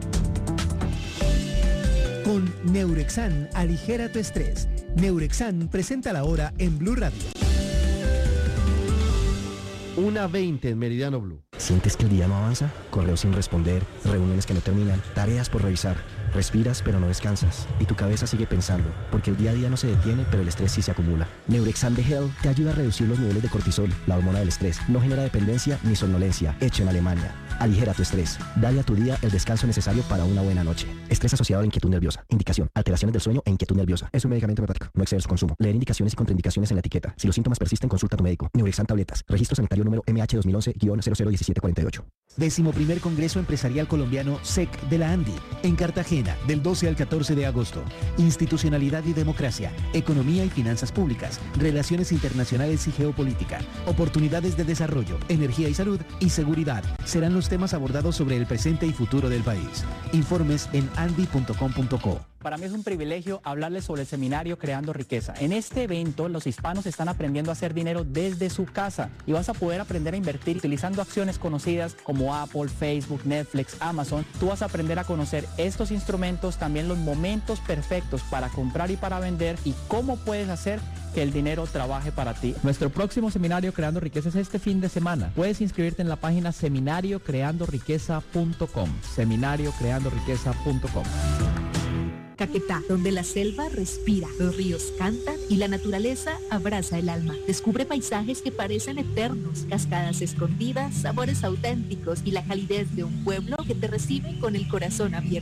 Con Neurexan, aligera tu estrés. Neurexan presenta la hora en Blue Radio. 1:20 en Meridiano Blue. ¿Sientes que el día no avanza? Correos sin responder, reuniones que no terminan, tareas por revisar. Respiras pero no descansas y tu cabeza sigue pensando, porque el día a día no se detiene, pero el estrés sí se acumula. Neurexam de Hell te ayuda a reducir los niveles de cortisol, la hormona del estrés. No genera dependencia ni somnolencia. Hecho en Alemania. Aligera tu estrés. Dale a tu día el descanso necesario para una buena noche. Estrés asociado a inquietud nerviosa. Indicación: alteraciones del sueño e inquietud nerviosa. Es un medicamento homeopático. No exceder su consumo. Leer indicaciones y contraindicaciones en la etiqueta. Si los síntomas persisten, consulta a tu médico. Neurexam tabletas. Registro sanitario número MH 2011-001748. 11º Congreso Empresarial Colombiano SEC de la ANDI, en Cartagena, del 12 al 14 de agosto. Institucionalidad y democracia, economía y finanzas públicas, relaciones internacionales y geopolítica, oportunidades de desarrollo, energía y salud y seguridad serán los temas abordados sobre el presente y futuro del país. Informes en andi.com.co. Para mí es un privilegio hablarles sobre el seminario Creando Riqueza. En este evento, los hispanos están aprendiendo a hacer dinero desde su casa y vas a poder aprender a invertir utilizando acciones conocidas como Apple, Facebook, Netflix, Amazon. Tú vas a aprender a conocer estos instrumentos, también los momentos perfectos para comprar y para vender y cómo puedes hacer que el dinero trabaje para ti. Nuestro próximo seminario Creando Riqueza es este fin de semana. Puedes inscribirte en la página seminariocreandoriqueza.com. seminariocreandoriqueza.com. Caquetá, donde la selva respira, los ríos cantan y la naturaleza abraza el alma. Descubre paisajes que parecen eternos, cascadas escondidas, sabores auténticos y la calidez de un pueblo que te recibe con el corazón abierto.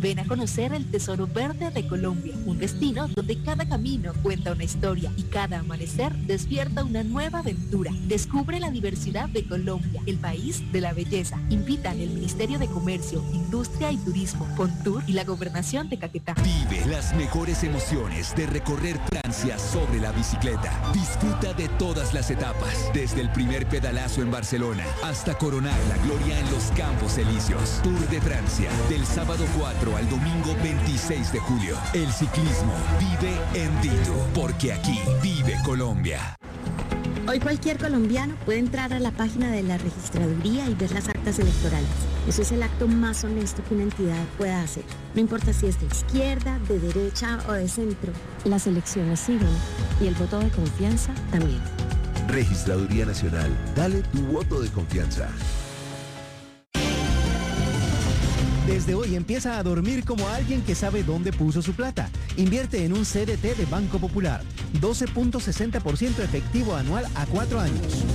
Ven a conocer el Tesoro Verde de Colombia, un destino donde cada camino cuenta una historia y cada amanecer despierta una nueva aventura. Descubre la diversidad de Colombia, el país de la belleza. Invitan el Ministerio de Comercio, Industria y Turismo, Fontur y la Gobernación de Caquetá. Vive las mejores emociones de recorrer Francia sobre la bicicleta. Disfruta de todas las etapas, desde el primer pedalazo en Barcelona hasta coronar la gloria en los Campos Elíseos. Tour de Francia, del sábado 4 al domingo 26 de julio. El ciclismo vive en Dito, porque aquí vive Colombia. Hoy cualquier colombiano puede entrar a la página de la registraduría y ver las actas electorales. Eso es el acto más honesto que una entidad pueda hacer. No importa si es de izquierda, de derecha o de centro. Las elecciones siguen y el voto de confianza también. Registraduría Nacional. Dale tu voto de confianza. Desde hoy empieza a dormir como alguien que sabe dónde puso su plata. Invierte en un CDT de Banco Popular. 12.60% efectivo anual a 4 años.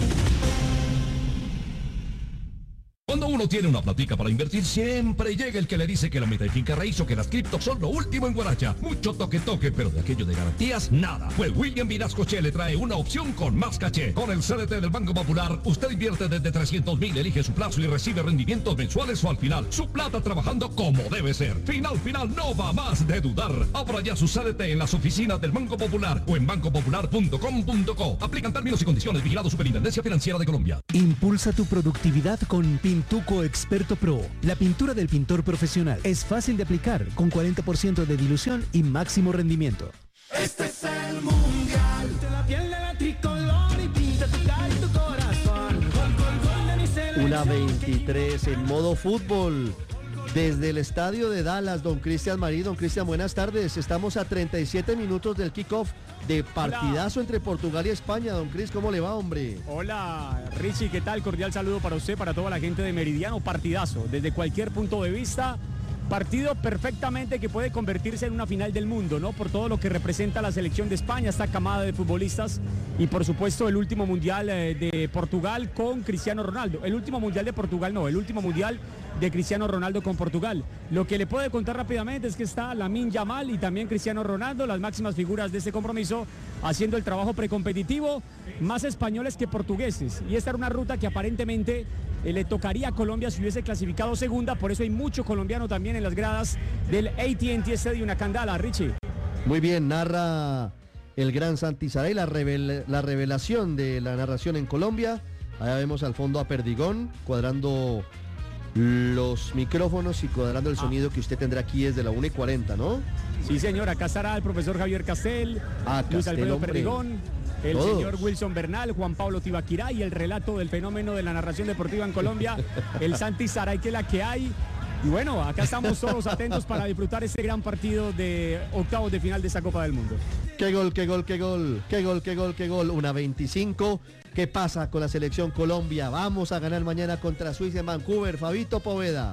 Cuando uno tiene una platica para invertir, siempre llega el que le dice que la meta de finca raíz o que las criptos son lo último en Guaracha. Mucho toque, pero de aquello de garantías, nada. Pues William Vinascoche le trae una opción con más caché. Con el CDT del Banco Popular, usted invierte desde 300.000, elige su plazo y recibe rendimientos mensuales o al final. Su plata trabajando como debe ser. Final, no va más de dudar. Abra ya su CDT en las oficinas del Banco Popular o en bancopopular.com.co. Aplican términos y condiciones. Vigilado Superintendencia Financiera de Colombia. Impulsa tu productividad con Pintuco Experto Pro. La pintura del pintor profesional es fácil de aplicar, con 40% de dilución y máximo rendimiento. Este es el mundial. De la piel de la tricolor y pinta tu cara y tu corazón. Una 23 en modo fútbol. Desde el estadio de Dallas, don Cristian Marí. Don Cristian, buenas tardes. Estamos a 37 minutos del kickoff de partidazo entre Portugal y España. Don Cris, ¿cómo le va, hombre? Hola, Richie, ¿qué tal? Cordial saludo para usted, para toda la gente de Meridiano. Partidazo, desde cualquier punto de vista. Partido perfectamente que puede convertirse en una final del mundo, ¿no? Por todo lo que representa la selección de España, esta camada de futbolistas y por supuesto el último mundial de Portugal con Cristiano Ronaldo. El último mundial de Portugal no, el último mundial de Cristiano Ronaldo con Portugal. Lo que le puedo contar rápidamente es que está Lamine Yamal y también Cristiano Ronaldo, las máximas figuras de este compromiso, haciendo el trabajo precompetitivo, más españoles que portugueses. Y esta era una ruta que aparentemente le tocaría a Colombia si hubiese clasificado segunda, por eso hay mucho colombiano también en las gradas del AT&T Stadium, una candala, Richie. Muy bien, narra el gran Santi Saray, la revelación de la narración en Colombia. Allá vemos al fondo a Perdigón cuadrando los micrófonos y cuadrando el sonido que usted tendrá aquí desde la 1:40, ¿no? Sí, señor, acá estará el profesor Javier Castel, Luis Alfredo Perdigón, el todos. Señor Wilson Bernal, Juan Pablo Tibaquirá y el relato del fenómeno de la narración deportiva en Colombia, el Santi Saray, que es la que hay. Y bueno, acá estamos todos atentos para disfrutar este gran partido de octavos de final de esta Copa del Mundo. ¡Qué gol, qué gol, qué gol! ¡Qué gol, qué gol, qué gol! Una 25. ¿Qué pasa con la selección Colombia? Vamos a ganar mañana contra Suiza en Vancouver. Fabito Poveda.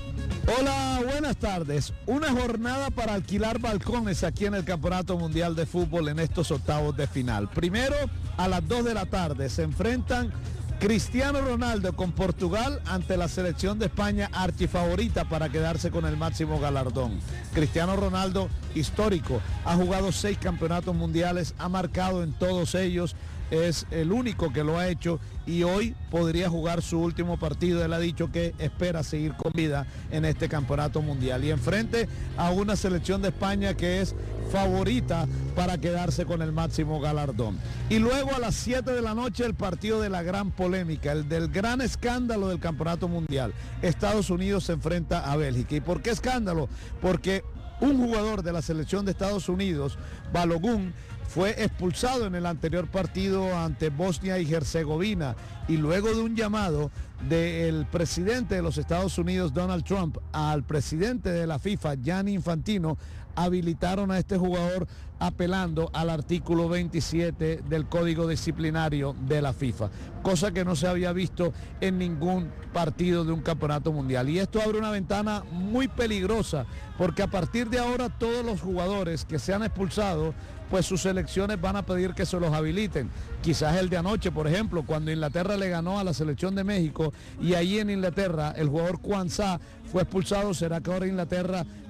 Hola, buenas tardes. Una jornada para alquilar balcones aquí en el Campeonato Mundial de Fútbol en estos octavos de final. Primero, a las 2 de la tarde se enfrentan Cristiano Ronaldo con Portugal ante la selección de España, archifavorita para quedarse con el máximo galardón. Cristiano Ronaldo, histórico, ha jugado 6 campeonatos mundiales, ha marcado en todos ellos, es el único que lo ha hecho y hoy podría jugar su último partido. Él ha dicho que espera seguir con vida en este campeonato mundial y enfrente a una selección de España que es favorita para quedarse con el máximo galardón. Y luego a las 7 de la noche el partido de la gran polémica, el del gran escándalo del campeonato mundial. Estados Unidos se enfrenta a Bélgica. ¿Y por qué escándalo? Porque un jugador de la selección de Estados Unidos, Balogun, fue expulsado en el anterior partido ante Bosnia y Herzegovina y luego de un llamado del presidente de los Estados Unidos, Donald Trump, al presidente de la FIFA, Gianni Infantino, habilitaron a este jugador apelando al artículo 27 del Código Disciplinario de la FIFA, cosa que no se había visto en ningún partido de un campeonato mundial. Y esto abre una ventana muy peligrosa, porque a partir de ahora todos los jugadores que se han expulsado, pues sus selecciones van a pedir que se los habiliten. Quizás el de anoche, por ejemplo, cuando Inglaterra le ganó a la selección de México y ahí en Inglaterra el jugador Kwanzaa fue expulsado, será que ahora Inglaterra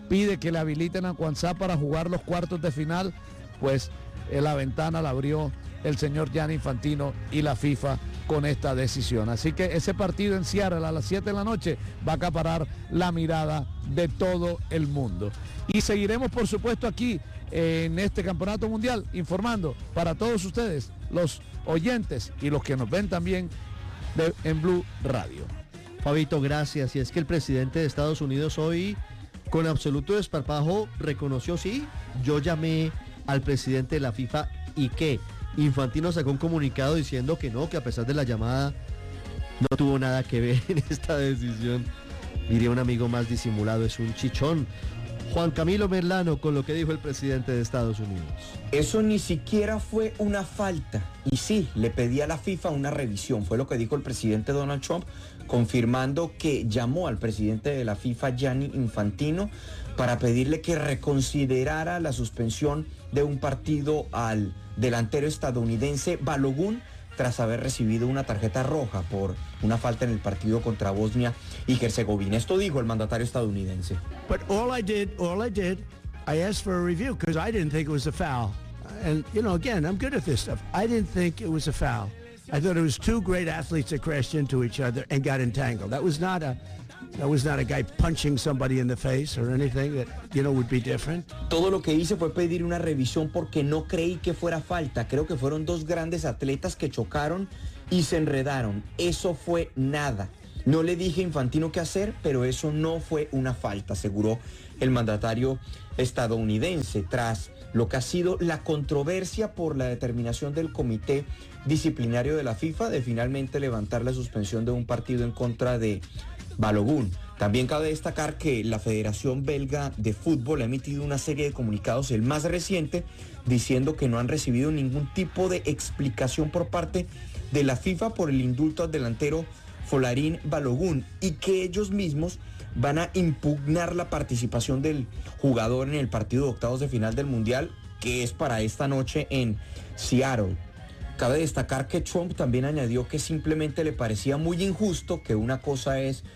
pide que le habiliten a Kwanzaa para jugar los cuartos de final, pues la ventana la abrió el señor Gianni Infantino y la FIFA con esta decisión. Así que ese partido en Seattle a las 7 de la noche va a acaparar la mirada de todo el mundo. Y seguiremos, por supuesto, aquí en este campeonato mundial informando para todos ustedes, los oyentes y los que nos ven también en Blue Radio. Fabito, gracias. Y es que el presidente de Estados Unidos hoy, con absoluto desparpajo, reconoció, sí, yo llamé al presidente de la FIFA y que Infantino sacó un comunicado diciendo que no, que a pesar de la llamada no tuvo nada que ver en esta decisión. Diría un amigo más disimulado, es un chichón. Juan Camilo Merlano con lo que dijo el presidente de Estados Unidos. Eso ni siquiera fue una falta. Y sí, le pedí a la FIFA una revisión. Fue lo que dijo el presidente Donald Trump, confirmando que llamó al presidente de la FIFA, Gianni Infantino, para pedirle que reconsiderara la suspensión de un partido al delantero estadounidense Balogun tras haber recibido una tarjeta roja por una falta en el partido contra Bosnia y Herzegovina. Esto dijo el mandatario estadounidense. But all I did, I asked for a review because I didn't think it was a foul. And, you know, again, I'm good at this stuff. I didn't think it was a foul. I thought it was two great athletes that crashed into each other and got entangled. That was not a guy punching somebody in the face or anything that, you know, would be different. Todo lo que hice fue pedir una revisión porque no creí que fuera falta. Creo que fueron dos grandes atletas que chocaron y se enredaron. Eso fue nada. No le dije a Infantino qué hacer, pero eso no fue una falta, aseguró el mandatario estadounidense, tras lo que ha sido la controversia por la determinación del Comité Disciplinario de la FIFA de finalmente levantar la suspensión de un partido en contra de Balogun. También cabe destacar que la Federación Belga de Fútbol ha emitido una serie de comunicados, el más reciente, diciendo que no han recibido ningún tipo de explicación por parte de la FIFA por el indulto al delantero Folarin Balogun y que ellos mismos van a impugnar la participación del jugador en el partido de octavos de final del Mundial, que es para esta noche en Seattle. Cabe destacar que Trump también añadió que simplemente le parecía muy injusto, que una cosa es